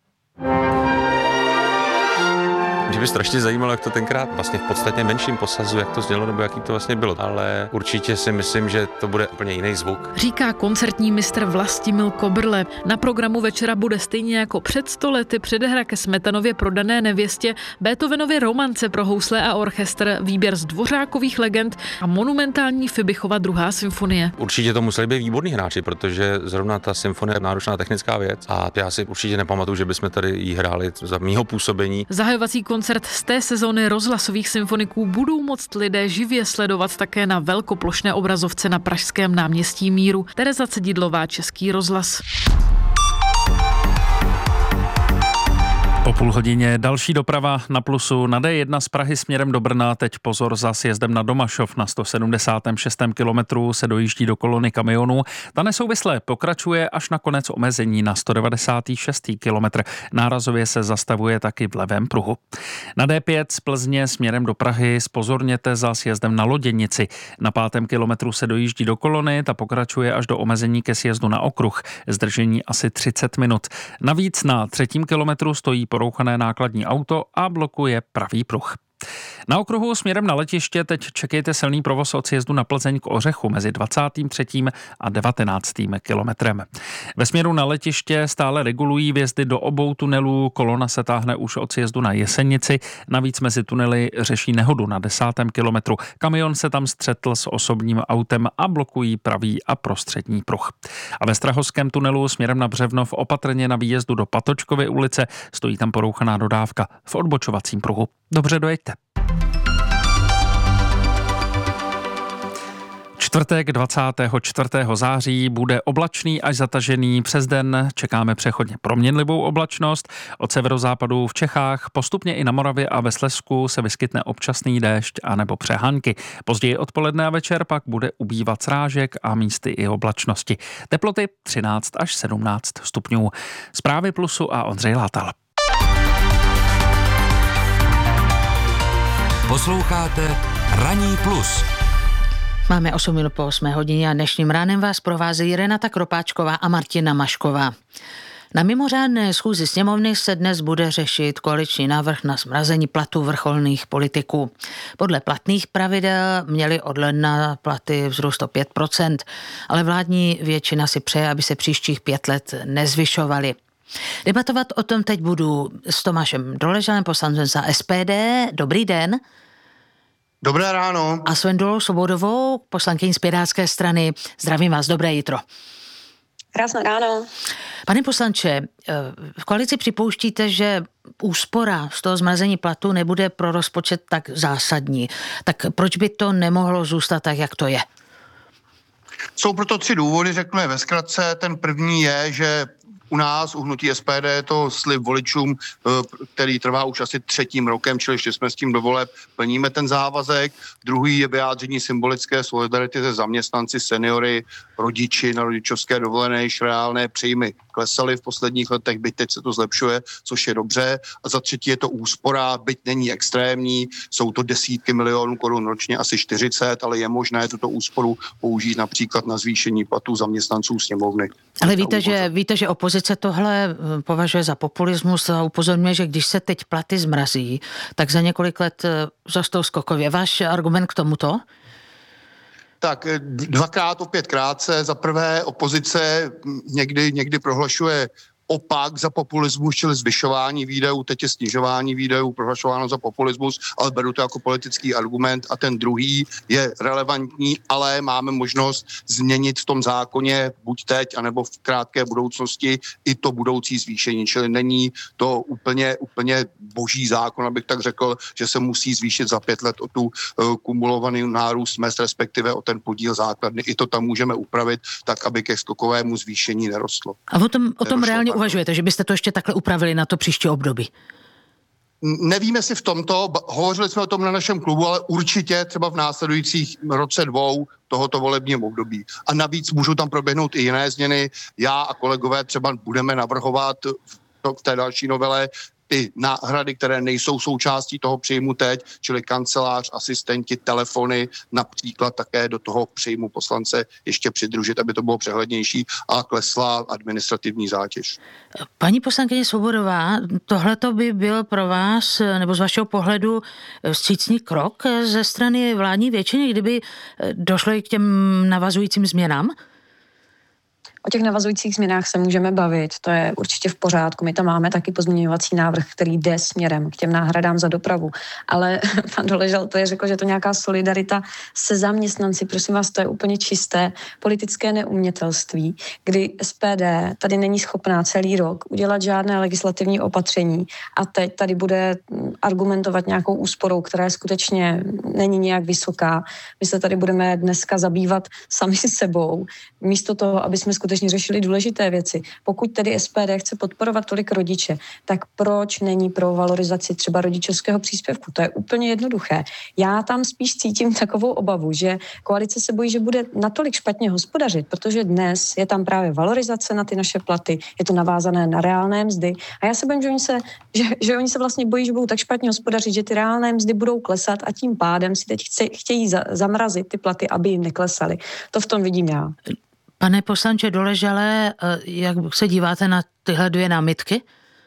Mě by strašně zajímalo, jak to tenkrát vlastně v podstatně menším posazu, jak to znělo, nebo jaký to vlastně bylo. Ale určitě si myslím, že to bude úplně jiný zvuk. Říká koncertní mistr Vlastimil Kobrle. Na programu večera bude stejně jako před sto lety předehra ke Smetanově prodané nevěstě, Beethovenově romance pro housle a orchestr, výběr z Dvořákových legend a monumentální Fibichova druhá symfonie. Určitě to museli být výborní hráči, protože zrovna ta symfonie je náročná technická věc a já si určitě nepamatuju, že bychom tady jí hráli za mýho působení. Zahajovací koncert z té sezóny rozhlasových symfoniků budou moct lidé živě sledovat také na velkoplošné obrazovce na pražském náměstí Míru. Tereza Cedidlová, Český rozhlas. Po půl hodině další doprava na Plusu. Na D jedna z Prahy směrem do Brna, teď pozor za sjezdem na Domašov na sto sedmdesátém šestém kilometru se dojíždí do kolony kamionů. Ta nesouvisle pokračuje až na konec omezení na sto devadesátý šestý kilometr. Nárazově se zastavuje taky v levém pruhu. Na D pět z Plzně směrem do Prahy zpozorněte za sjezdem na Loděnici. Na pátém kilometru se dojíždí do kolony, ta pokračuje až do omezení ke sjezdu na okruh. Zdržení asi třicet minut. Navíc na třetím kilometru stojí porouchané nákladní auto a blokuje pravý pruh. Na okruhu směrem na letiště teď čekejte silný provoz od sjezdu na Plzeň k Ořechu mezi dvacátým třetím a devatenáctým kilometrem. Ve směru na letiště stále regulují vjezdy do obou tunelů, kolona se táhne už od sjezdu na Jesenici, navíc mezi tunely řeší nehodu na desátém kilometru. Kamion se tam střetl s osobním autem a blokují pravý a prostřední pruh. A ve Strahovském tunelu směrem na Břevnov opatrně na výjezdu do Patočkovy ulice stojí tam porouchaná dodávka v odbočovacím pruhu. Dobře dojeďte. Čtvrtek dvacátého čtvrtého září bude oblačný až zatažený přes den. Čekáme přechodně proměnlivou oblačnost. Od severozápadu v Čechách postupně i na Moravě a ve Slezsku se vyskytne občasný déšť anebo přehánky. Později odpoledne a večer pak bude ubývat srážek a místy i oblačnosti. Teploty třináct až sedmnáct stupňů. Zprávy Plusu a Ondřej Látal. Posloucháte Ranní plus. Máme osm minut po osmé hodině a dnešním ránem vás provázejí Renata Kropáčková a Martina Mašková. Na mimořádné schůzi sněmovny se dnes bude řešit koaliční návrh na zmrazení platů vrcholných politiků. Podle platných pravidel měly od ledna platy vzrůst o pět procent, ale vládní většina si přeje, aby se příštích pět let nezvyšovaly. Debatovat o tom teď budu s Tomášem Doležalem, poslancem za S P D. Dobrý den. Dobré ráno. A s Vendulou Svobodovou, poslankyní z Pirátské strany. Zdravím vás, dobré jitro. Krásné ráno. Pane poslanče, v koalici připouštíte, že úspora z toho zmrazení platu nebude pro rozpočet tak zásadní. Tak proč by to nemohlo zůstat tak, jak to je? Jsou proto tři důvody, řeknu je ve zkratce. Ten první je, že u nás, u hnutí S P D, je to slib voličům, který trvá už asi třetím rokem, čili ještě jsme s tím do voleb, plníme ten závazek. Druhý je vyjádření symbolické solidarity se zaměstnanci, seniory, rodiči na rodičovské dovolené, již reálné příjmy klesaly v posledních letech, byť teď se to zlepšuje, což je dobře. A za třetí je to úspora, byť není extrémní, jsou to desítky milionů korun ročně, asi čtyřicet, ale je možné tuto úsporu použít například na zvýšení platů zaměstnanců sněmovny. Ale víte, že, víte, že opozice tohle považuje za populismus a upozorňuje, že když se teď platy zmrazí, tak za několik let vzrostou skokově. Váš argument k tomuto? Tak dvakrát, opět krátce. Za prvé opozice někdy, někdy prohlašuje opak za populismus, čili zvyšování výdajů, teď je snižování výdajů, prohlašováno za populismus, ale beru to jako politický argument. A ten druhý je relevantní, ale máme možnost změnit v tom zákoně buď teď, anebo v krátké budoucnosti i to budoucí zvýšení. Čili není to úplně, úplně boží zákon, abych tak řekl, že se musí zvýšit za pět let o tu uh, kumulovaný nárůst mezd, respektive o ten podíl základny. I to tam můžeme upravit tak, aby ke skokovému zvýšení nerostlo. A o tom, o tom reálně uvažujete, že byste to ještě takhle upravili na to příští období? Nevíme si v tomto, hovořili jsme o tom na našem klubu, ale určitě třeba v následujících roce dvou tohoto volebního období. A navíc můžou tam proběhnout i jiné změny. Já a kolegové třeba budeme navrhovat v té další novele ty náhrady, které nejsou součástí toho příjmu teď, čili kancelář, asistenti, telefony, například také do toho příjmu poslance ještě přidružit, aby to bylo přehlednější a klesla administrativní zátěž. Paní poslankyně Svobodová, tohleto by byl pro vás, nebo z vašeho pohledu, vstřícný krok ze strany vládní většiny, kdyby došlo i k těm navazujícím změnám? O těch navazujících změnách se můžeme bavit, to je určitě v pořádku. My tam máme taky pozměňovací návrh, který jde směrem k těm náhradám za dopravu. Ale pan Doležal to je řekl, že to nějaká solidarita se zaměstnanci. Prosím vás, to je úplně čisté politické neumětelství, kdy S P D tady není schopná celý rok udělat žádné legislativní opatření a teď tady bude argumentovat nějakou úsporou, která skutečně není nějak vysoká. My se tady budeme dneska zabývat sami sebou, místo toho, aby jsme skutečně skutečně řešili důležité věci. Pokud tedy S P D chce podporovat tolik rodiče, tak proč není pro valorizaci třeba rodičovského příspěvku? To je úplně jednoduché. Já tam spíš cítím takovou obavu, že koalice se bojí, že bude natolik špatně hospodařit, protože dnes je tam právě valorizace na ty naše platy, je to navázané na reálné mzdy. A já se bojím, že oni se, že, že oni se vlastně bojí, že budou tak špatně hospodařit, že ty reálné mzdy budou klesat a tím pádem si teď chce, chtějí za, zamrazit ty platy, aby jim neklesaly. To v tom vidím já. Pane poslanče Doležale, jak se díváte na tyhle dvě námitky?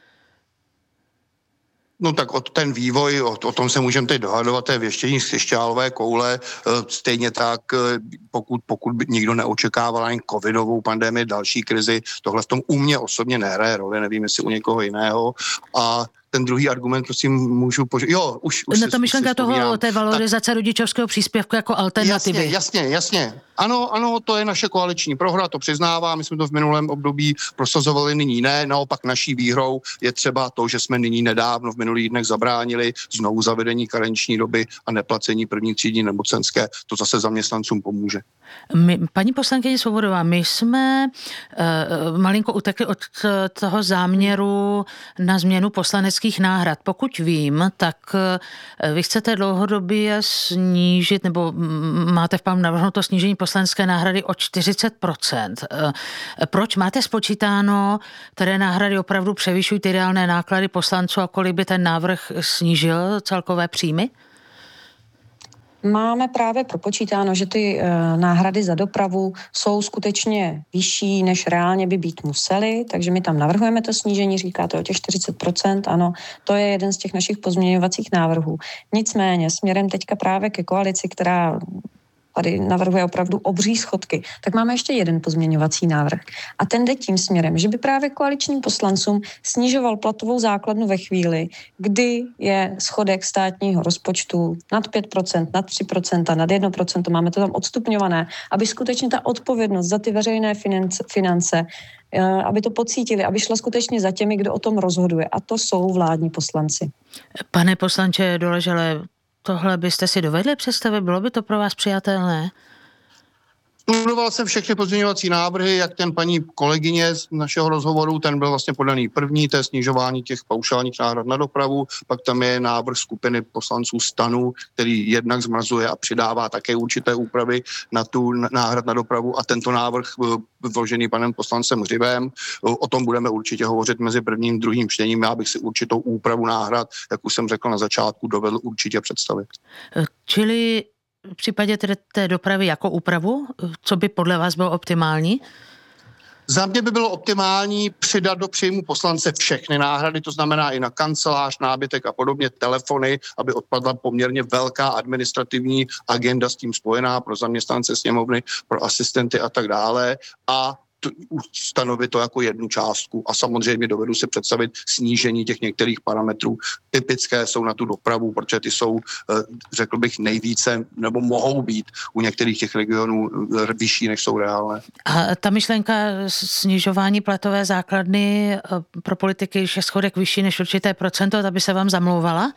No tak o ten vývoj, o, o tom se můžeme teď dohadovat, to je věštění z křišťálové koule. Stejně tak, pokud, pokud by nikdo neočekával ani covidovou pandemii, další krizi, tohle v tom u mě osobně nehraje roli, nevím, jestli u někoho jiného. A ten druhý argument, prosím, můžu požít. Jo, už, už no ta myšlenka toho, té valorizace tak rodičovského příspěvku jako alternativy. Jasně, jasně, jasně. Ano, ano, to je naše koaliční prohra, to přiznávám, my jsme to v minulém období prosazovali, nyní ne, naopak naší výhrou je třeba to, že jsme nyní nedávno v minulých dnech zabránili znovu zavedení karenční doby a neplacení první třídní nemocenské, to zase zaměstnancům pomůže. My, paní poslankyně Svobodová, my jsme uh, malinko utekli od toho záměru na změnu poslaneckých náhrad. Pokud vím, tak uh, vy chcete dlouhodobě snížit, nebo máte v plánu navrhnout to snížení poslanecké náhrady o čtyřicet procent. Uh, proč máte spočítáno, které náhrady opravdu převyšují ty reálné náklady poslanců a kolik by ten návrh snížil celkové příjmy? Máme právě propočítáno, že ty e, náhrady za dopravu jsou skutečně vyšší, než reálně by být musely, takže my tam navrhujeme to snížení, říkáte o těch čtyřicet procent, ano, to je jeden z těch našich pozměňovacích návrhů. Nicméně směrem teďka právě ke koalici, která tady navrhuje opravdu obří schodky, tak máme ještě jeden pozměňovací návrh. A ten jde tím směrem, že by právě koaličním poslancům snižoval platovou základnu ve chvíli, kdy je schodek státního rozpočtu nad pět procent, nad tři procenta, nad jedno procento, máme to tam odstupňované, aby skutečně ta odpovědnost za ty veřejné finance, finance aby to pocítili, aby šla skutečně za těmi, kdo o tom rozhoduje. A to jsou vládní poslanci. Pane poslanče Doležale, tohle byste si dovedli představit? Bylo by to pro vás přijatelné? Studoval jsem všechny pozměňovací návrhy, jak ten paní kolegyně z našeho rozhovoru, ten byl vlastně podaný první, to je snižování těch paušálních náhrad na dopravu, pak tam je návrh skupiny poslanců STANu, který jednak zmrazuje a přidává také určité úpravy na tu náhrad na dopravu a tento návrh vložený panem poslancem Hřibem. O tom budeme určitě hovořit mezi prvním a druhým čtením. Já bych si určitou úpravu náhrad, jak už jsem řekl na začátku, dovedl určitě představit. Čili v případě tedy té dopravy jako úpravu, co by podle vás bylo optimální? Za mě by bylo optimální přidat do příjmu poslance všechny náhrady, to znamená i na kancelář, nábytek a podobně, telefony, aby odpadla poměrně velká administrativní agenda s tím spojená pro zaměstnance sněmovny, pro asistenty a tak dále a stanovit to jako jednu částku a samozřejmě dovedu si představit snížení těch některých parametrů. Typické jsou na tu dopravu, protože ty jsou, řekl bych, nejvíce, nebo mohou být u některých těch regionů vyšší, než jsou reálné. A ta myšlenka snižování platové základny pro politiky, že schodek vyšší než určité procento, ta by se vám zamlouvala?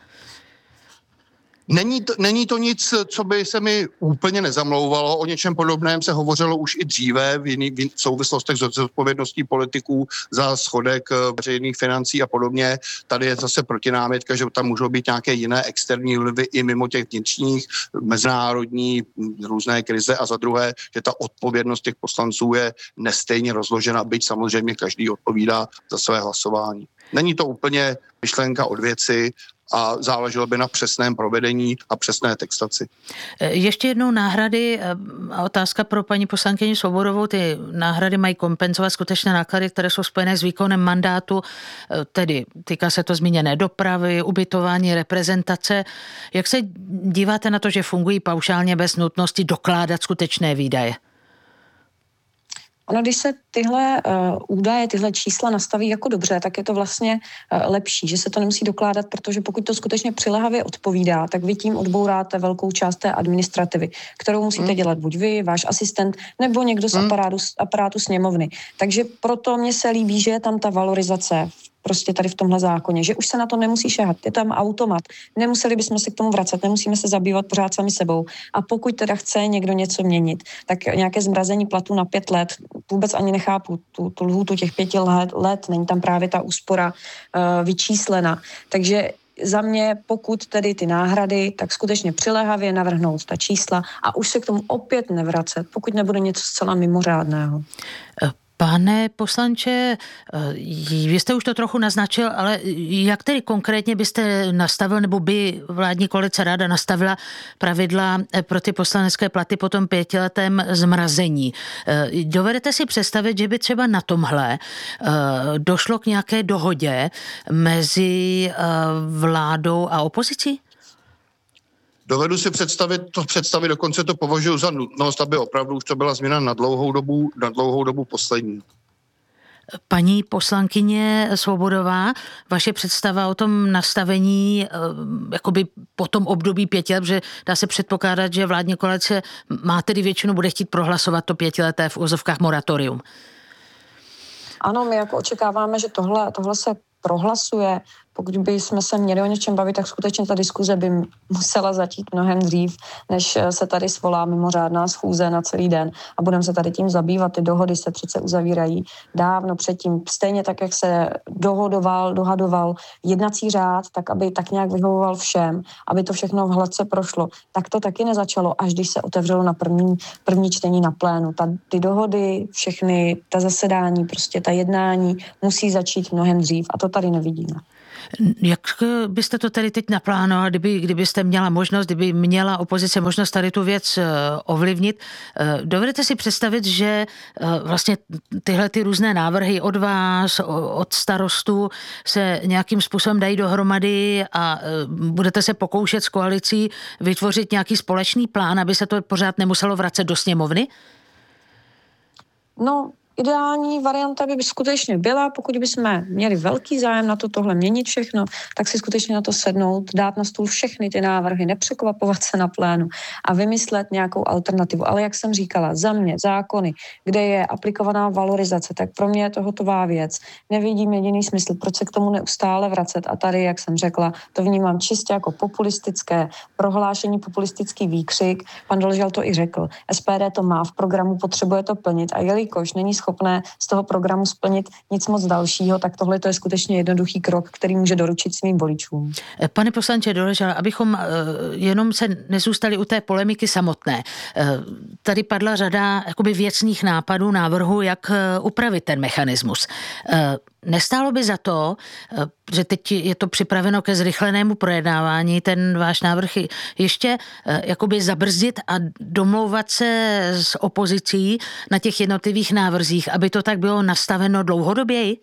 Není to, není to nic, co by se mi úplně nezamlouvalo. O něčem podobném se hovořilo už i dříve v, jiný, v souvislostech s odpovědností politiků za schodek veřejných financí a podobně. Tady je zase protinámitka, že tam můžou být nějaké jiné externí vlivy i mimo těch vnitřních, mezinárodní, různé krize a za druhé, že ta odpovědnost těch poslanců je nestejně rozložena, byť samozřejmě každý odpovídá za své hlasování. Není to úplně myšlenka od věci, a záleželo by na přesném provedení a přesné textaci. Ještě jednou náhrady, otázka pro paní poslankyni Svobodovou, ty náhrady mají kompenzovat skutečné náklady, které jsou spojené s výkonem mandátu, tedy týká se to zmíněné dopravy, ubytování, reprezentace. Jak se díváte na to, že fungují paušálně bez nutnosti dokládat skutečné výdaje? Ono, když se tyhle uh, údaje, tyhle čísla nastaví jako dobře, tak je to vlastně uh, lepší, že se to nemusí dokládat, protože pokud to skutečně přilehavě odpovídá, tak vy tím odbouráte velkou část té administrativy, kterou musíte hmm. dělat buď vy, váš asistent, nebo někdo z aparátu, aparátu sněmovny. Takže proto mně se líbí, že je tam ta valorizace prostě tady v tomhle zákoně, že už se na to nemusí šahat, je tam automat, nemuseli bychom se k tomu vracet, nemusíme se zabývat pořád sami sebou. A pokud teda chce někdo něco měnit, tak nějaké zmrazení platu na pět let, vůbec ani nechápu tu, tu lhůtu těch pěti let, let, není tam právě ta úspora uh, vyčíslena. Takže za mě, pokud tedy ty náhrady, tak skutečně přiléhavě navrhnout ta čísla a už se k tomu opět nevracet, pokud nebude něco zcela mimořádného. Pane poslanče, vy jste už to trochu naznačil, ale jak tedy konkrétně byste nastavil, nebo by vládní koalice ráda nastavila pravidla pro ty poslanecké platy po tom pětiletém zmrazení? Dovedete si představit, že by třeba na tomhle došlo k nějaké dohodě mezi vládou a opozicí? Dovedu si představit, to představit, dokonce to považuji za nutnost, aby opravdu už to byla změna na dlouhou dobu, na dlouhou dobu poslední. Paní poslankyně Svobodová, vaše představa o tom nastavení jakoby po tom období pěti let, že dá se předpokládat, že vládní koalice má tedy většinu, bude chtít prohlasovat to pětileté v úzovkách moratorium. Ano, my jako očekáváme, že tohle, tohle se prohlasuje. Pokud by jsme se měli o něčem bavit, tak skutečně ta diskuze by musela začít mnohem dřív, než se tady svolá mimořádná schůze na celý den a budeme se tady tím zabývat. Ty dohody se přece uzavírají dávno předtím. Stejně tak, jak se dohodoval, dohadoval jednací řád, tak aby tak nějak vyhovoval všem, aby to všechno hladce prošlo. Tak to taky nezačalo, až když se otevřelo na první, první čtení na plénu. Ta, ty dohody, všechny, ta zasedání, prostě ta jednání musí začít mnohem dřív a to tady nevidíme. Jak byste to tedy teď naplánoval, kdyby, kdybyste měla možnost, kdyby měla opozice možnost tady tu věc ovlivnit? Dovedete si představit, že vlastně tyhle ty různé návrhy od vás, od starostů se nějakým způsobem dají dohromady a budete se pokoušet s koalicí vytvořit nějaký společný plán, aby se to pořád nemuselo vracet do sněmovny? No, ideální varianta by skutečně byla, pokud bychom měli velký zájem na to tohle měnit všechno, tak si skutečně na to sednout, dát na stůl všechny ty návrhy, nepřekvapovat se na plénu a vymyslet nějakou alternativu. Ale jak jsem říkala, za mě zákony, kde je aplikovaná valorizace, tak pro mě je to hotová věc. Nevidím jediný smysl, proč se k tomu neustále vracet. A tady, jak jsem řekla, to vnímám čistě jako populistické prohlášení, populistický výkřik. Pan Doležal to i řekl. S P D to má v programu, potřebuje to plnit a jelikož není schopné z toho programu splnit nic moc dalšího, tak tohle to je skutečně jednoduchý krok, který může doručit svým voličům. Pane poslanče Doležal, abychom jenom se nezůstali u té polemiky samotné. Tady padla řada jakoby věcných nápadů, návrhů, jak upravit ten mechanismus. Nestálo by za to, že teď je to připraveno ke zrychlenému projednávání, ten váš návrh ještě jakoby zabrzdit a domlouvat se s opozicí na těch jednotlivých návrzích, aby to tak bylo nastaveno dlouhodoběji?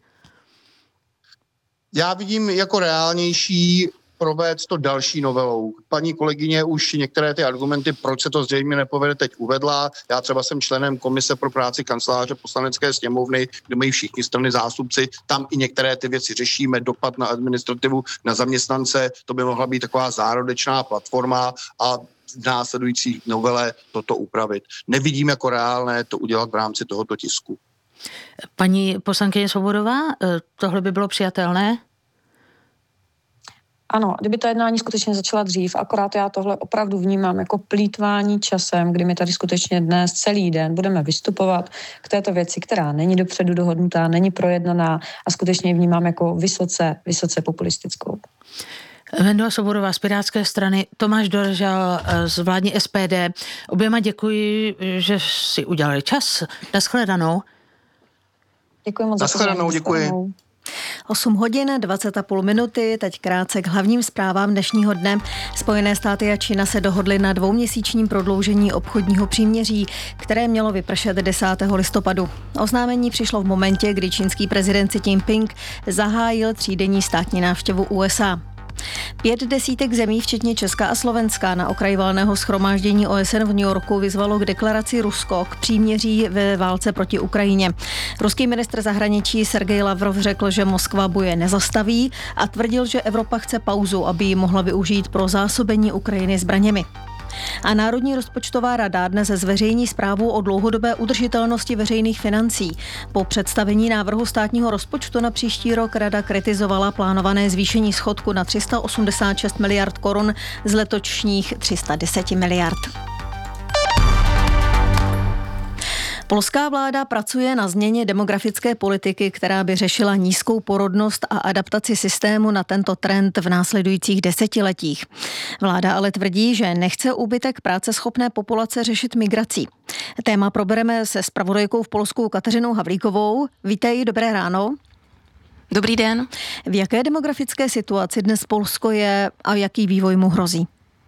Já vidím jako reálnější provést to další novelou. Paní kolegyně už některé ty argumenty, proč se to zřejmě nepovede, teď uvedla. Já třeba jsem členem komise pro práci kanceláře Poslanecké sněmovny, kde mají všichni strany zástupci. Tam i některé ty věci řešíme, dopad na administrativu, na zaměstnance. To by mohla být taková zárodečná platforma a v následující novele toto upravit. Nevidím jako reálné to udělat v rámci tohoto tisku. Paní poslankyně Svobodová, tohle by bylo přijatelné? Ano, kdyby ta jednání skutečně začala dřív, akorát já tohle opravdu vnímám jako plýtvání časem, kdy my tady skutečně dnes celý den budeme vystupovat k této věci, která není dopředu dohodnutá, není projednaná a skutečně vnímám jako vysoce, vysoce populistickou. Vendela Svobodová z Pirátské strany, Tomáš Doležal z vládní S P D. Oběma děkuji, že si udělali čas. Nashledanou. Děkuji moc za Nashledanou, děkuji. osm hodin, dvacet a půl minuty, teď krátce k hlavním zprávám dnešního dne. Spojené státy a Čína se dohodly na dvouměsíčním prodloužení obchodního příměří, které mělo vypršet desátého listopadu. Oznámení přišlo v momentě, kdy čínský prezident Xi Jinping zahájil třídenní státní návštěvu U S A. Pět desítek zemí, včetně Česka a Slovenska, na okraji valného shromáždění O S N v New Yorku vyzvalo k deklaraci Rusko k příměří ve válce proti Ukrajině. Ruský ministr zahraničí Sergej Lavrov řekl, že Moskva boje nezastaví a tvrdil, že Evropa chce pauzu, aby ji mohla využít pro zásobení Ukrajiny zbraněmi. A Národní rozpočtová rada dnes zveřejní zprávu o dlouhodobé udržitelnosti veřejných financí. Po představení návrhu státního rozpočtu na příští rok rada kritizovala plánované zvýšení schodku na tři sta osmdesát šest miliard korun z letošních tři sta deset miliard. Polská vláda pracuje na změně demografické politiky, která by řešila nízkou porodnost a adaptaci systému na tento trend v následujících desetiletích. Vláda ale tvrdí, že nechce úbytek práceschopné populace řešit migrací. Téma probereme se zpravodajkou v Polsku Kateřinou Havlíkovou. Vítej, dobré ráno. Dobrý den. V jaké demografické situaci dnes Polsko je a jaký vývoj mu hrozí?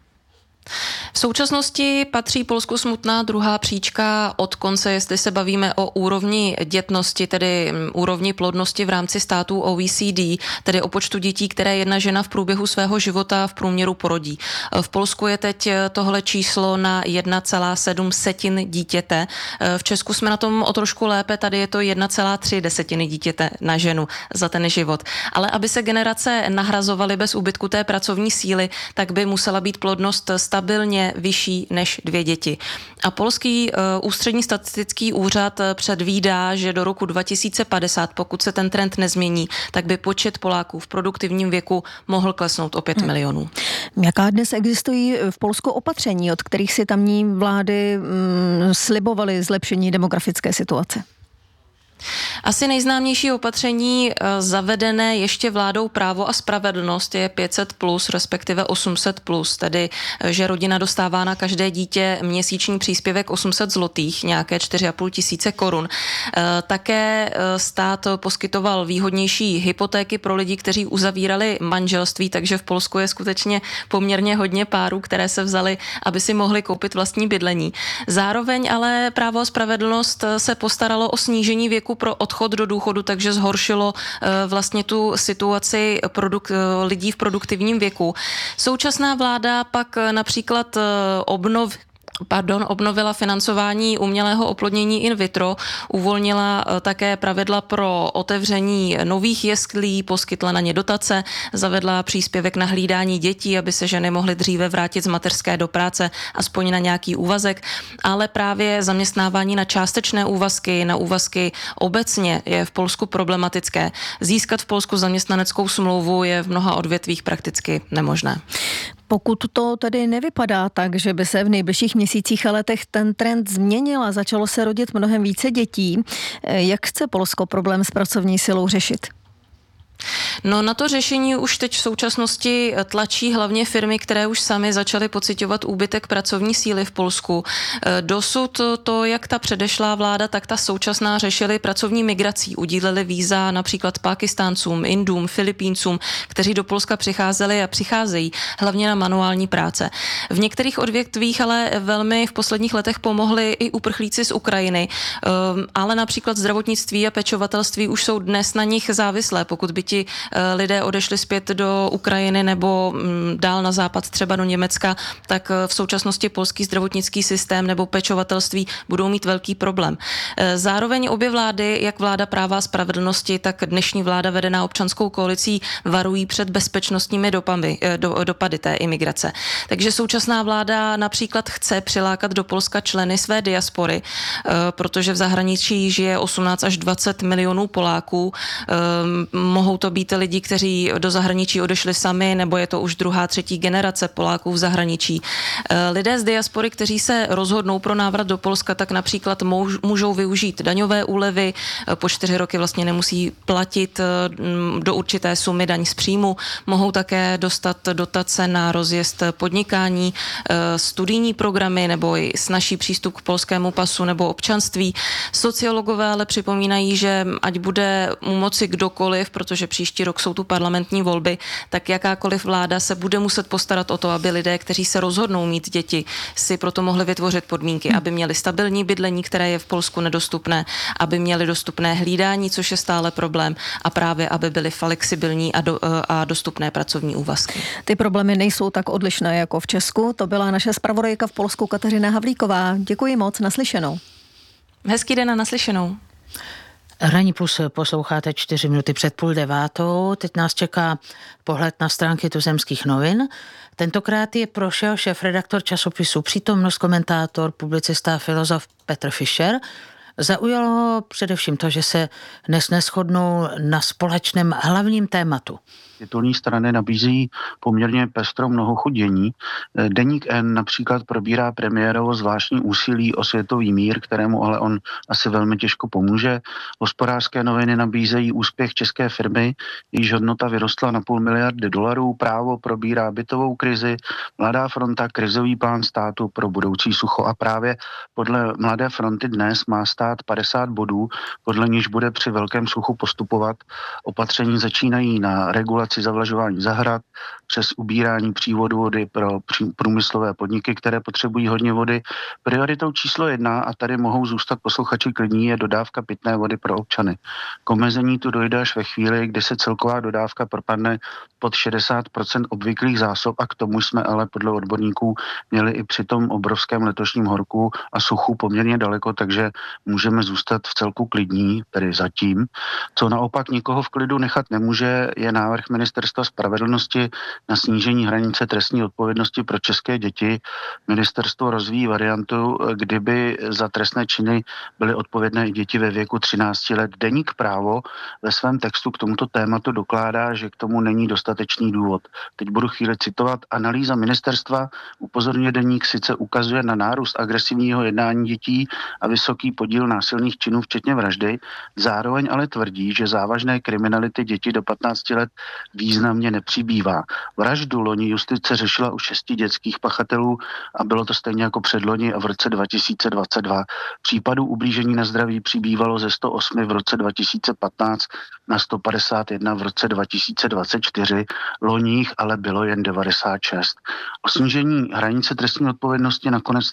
V současnosti patří Polsku smutná druhá příčka od konce, jestli se bavíme o úrovni dětnosti, tedy úrovni plodnosti v rámci států O E C D, tedy o počtu dětí, které jedna žena v průběhu svého života v průměru porodí. V Polsku je teď tohle číslo na jedna celá sedm dítěte. V Česku jsme na tom o trošku lépe, tady je to jedna celá tři dítěte na ženu za ten život. Ale aby se generace nahrazovaly bez úbytku té pracovní síly, tak by musela být plodnost stabilně vyšší než dvě děti. A polský uh, ústřední statistický úřad předvídá, že do roku dva tisíce padesát, pokud se ten trend nezmění, tak by počet Poláků v produktivním věku mohl klesnout o pět hmm. milionů. Jaká dnes existují v Polsku opatření, od kterých si tamní vlády mm, slibovaly zlepšení demografické situace? Asi nejznámější opatření zavedené ještě vládou Právo a spravedlnost je pět set plus, respektive osm set plus, tedy že rodina dostává na každé dítě měsíční příspěvek osm set zlotých, nějaké čtyři a půl tisíce korun. Také stát poskytoval výhodnější hypotéky pro lidi, kteří uzavírali manželství, takže v Polsku je skutečně poměrně hodně párů, které se vzaly, aby si mohli koupit vlastní bydlení. Zároveň ale Právo a spravedlnost se postaralo o snížení věku pro odchod do důchodu, takže zhoršilo vlastně tu situaci produk- lidí v produktivním věku. Současná vláda pak například obnov Pardon, obnovila financování umělého oplodnění in vitro, uvolnila také pravidla pro otevření nových jesklí, poskytla na ně dotace, zavedla příspěvek na hlídání dětí, aby se ženy mohly dříve vrátit z mateřské do práce, aspoň na nějaký úvazek, ale právě zaměstnávání na částečné úvazky, na úvazky obecně je v Polsku problematické. Získat v Polsku zaměstnaneckou smlouvu je v mnoha odvětvích prakticky nemožné. Pokud to tedy nevypadá tak, že by se v nejbližších měsících a letech ten trend změnil a začalo se rodit mnohem více dětí, jak chce Polsko problém s pracovní silou řešit? No na to řešení už teď v současnosti tlačí hlavně firmy, které už sami začaly pociťovat úbytek pracovní síly v Polsku. Dosud to, jak ta předešlá vláda, tak ta současná řešili pracovní migrací. Udíleli víza například Pákistáncům, Indům, Filipíncům, kteří do Polska přicházeli a přicházejí hlavně na manuální práce. V některých odvětvích ale velmi v posledních letech pomohli i uprchlíci z Ukrajiny, ale například zdravotnictví a pečovatelství už jsou dnes na nich závislé, pokud by ti lidé odešli zpět do Ukrajiny nebo dál na západ, třeba do Německa, tak v současnosti polský zdravotnický systém nebo pečovatelství budou mít velký problém. Zároveň obě vlády, jak vláda Práva a spravedlnosti, tak dnešní vláda vedená občanskou koalicí varují před bezpečnostními dopady, do, dopady té imigrace. Takže současná vláda například chce přilákat do Polska členy své diaspory, protože v zahraničí žije osmnáct až dvacet milionů Poláků. Mohou to být lidi, kteří do zahraničí odešli sami, nebo je to už druhá, třetí generace Poláků v zahraničí. Lidé z diaspory, kteří se rozhodnou pro návrat do Polska, tak například můžou využít daňové úlevy, po čtyři roky vlastně nemusí platit do určité sumy daň z příjmu, mohou také dostat dotace na rozjezd podnikání, studijní programy nebo i snazší přístup k polskému pasu nebo občanství. Sociologové ale připomínají, že ať bude u moci kdokoliv, protože příští rok jsou tu parlamentní volby, tak jakákoliv vláda se bude muset postarat o to, aby lidé, kteří se rozhodnou mít děti, si proto mohli vytvořit podmínky, aby měli stabilní bydlení, které je v Polsku nedostupné, aby měli dostupné hlídání, což je stále problém, a právě aby byly flexibilní a, do, a dostupné pracovní úvazky. Ty problémy nejsou tak odlišné jako v Česku. To byla naše zpravodajka v Polsku Kateřina Havlíková. Děkuji moc, naslyšenou. Hezký den a naslyšenou. Ranní plus posloucháte čtyři minuty před půl devátou. Teď nás čeká pohled na stránky tuzemských novin. Tentokrát je prošel šéfredaktor časopisu Přítomnost, komentátor, publicista a filozof Petr Fischer. Zaujalo ho především to, že se dnes neshodnou na společném hlavním tématu. Titulní strany nabízí poměrně pestro mnoho chudění. Deník N například probírá premiérovo zvláštní úsilí o světový mír, kterému ale on asi velmi těžko pomůže. Hospodářské noviny nabízejí úspěch české firmy, jejíž hodnota vyrostla na půl miliardy dolarů. Právo probírá bytovou krizi, Mladá fronta krizový plán státu pro budoucí sucho a právě podle Mladé fronty dnes má stát padesát bodů, podle níž bude při velkém suchu postupovat. Opatření začínají na regulaci zavlažování zahrad, přes ubírání přívodu vody pro průmyslové podniky, které potřebují hodně vody. Prioritou číslo jedna, a tady mohou zůstat posluchači klidní, je dodávka pitné vody pro občany. K omezení tu dojde až ve chvíli, kdy se celková dodávka propadne pod šedesát procent obvyklých zásob a k tomu jsme ale podle odborníků měli i při tom obrovském letošním horku a suchu poměrně daleko, takže můžeme zůstat v celku klidní, tedy zatím. Co naopak nikoho v klidu nechat nemůže, je návrh Ministerstva spravedlnosti na snížení hranice trestní odpovědnosti pro české děti. Ministerstvo rozvíjí variantu, kdyby za trestné činy byly odpovědné i děti ve věku třináct let. Deník Právo ve svém textu k tomuto tématu dokládá, že k tomu není dostatečný důvod. Teď budu chvíli citovat. Analýza ministerstva, upozorňuje deník, sice ukazuje na nárůst agresivního jednání dětí a vysoký podíl násilných činů, včetně vraždy, zároveň ale tvrdí, že závažné kriminality dětí do patnácti let významně nepřibývá. Vraždu loni justice řešila u šesti dětských pachatelů a bylo to stejně jako předloni a v roce dva tisíce dvacet dva. Případů ublížení na zdraví přibývalo ze sto osm v roce dva tisíce patnáct na sto padesát jedna v roce dva tisíce dvacet čtyři, loních ale bylo jen devadesát šest. O snížení hranice trestní odpovědnosti nakonec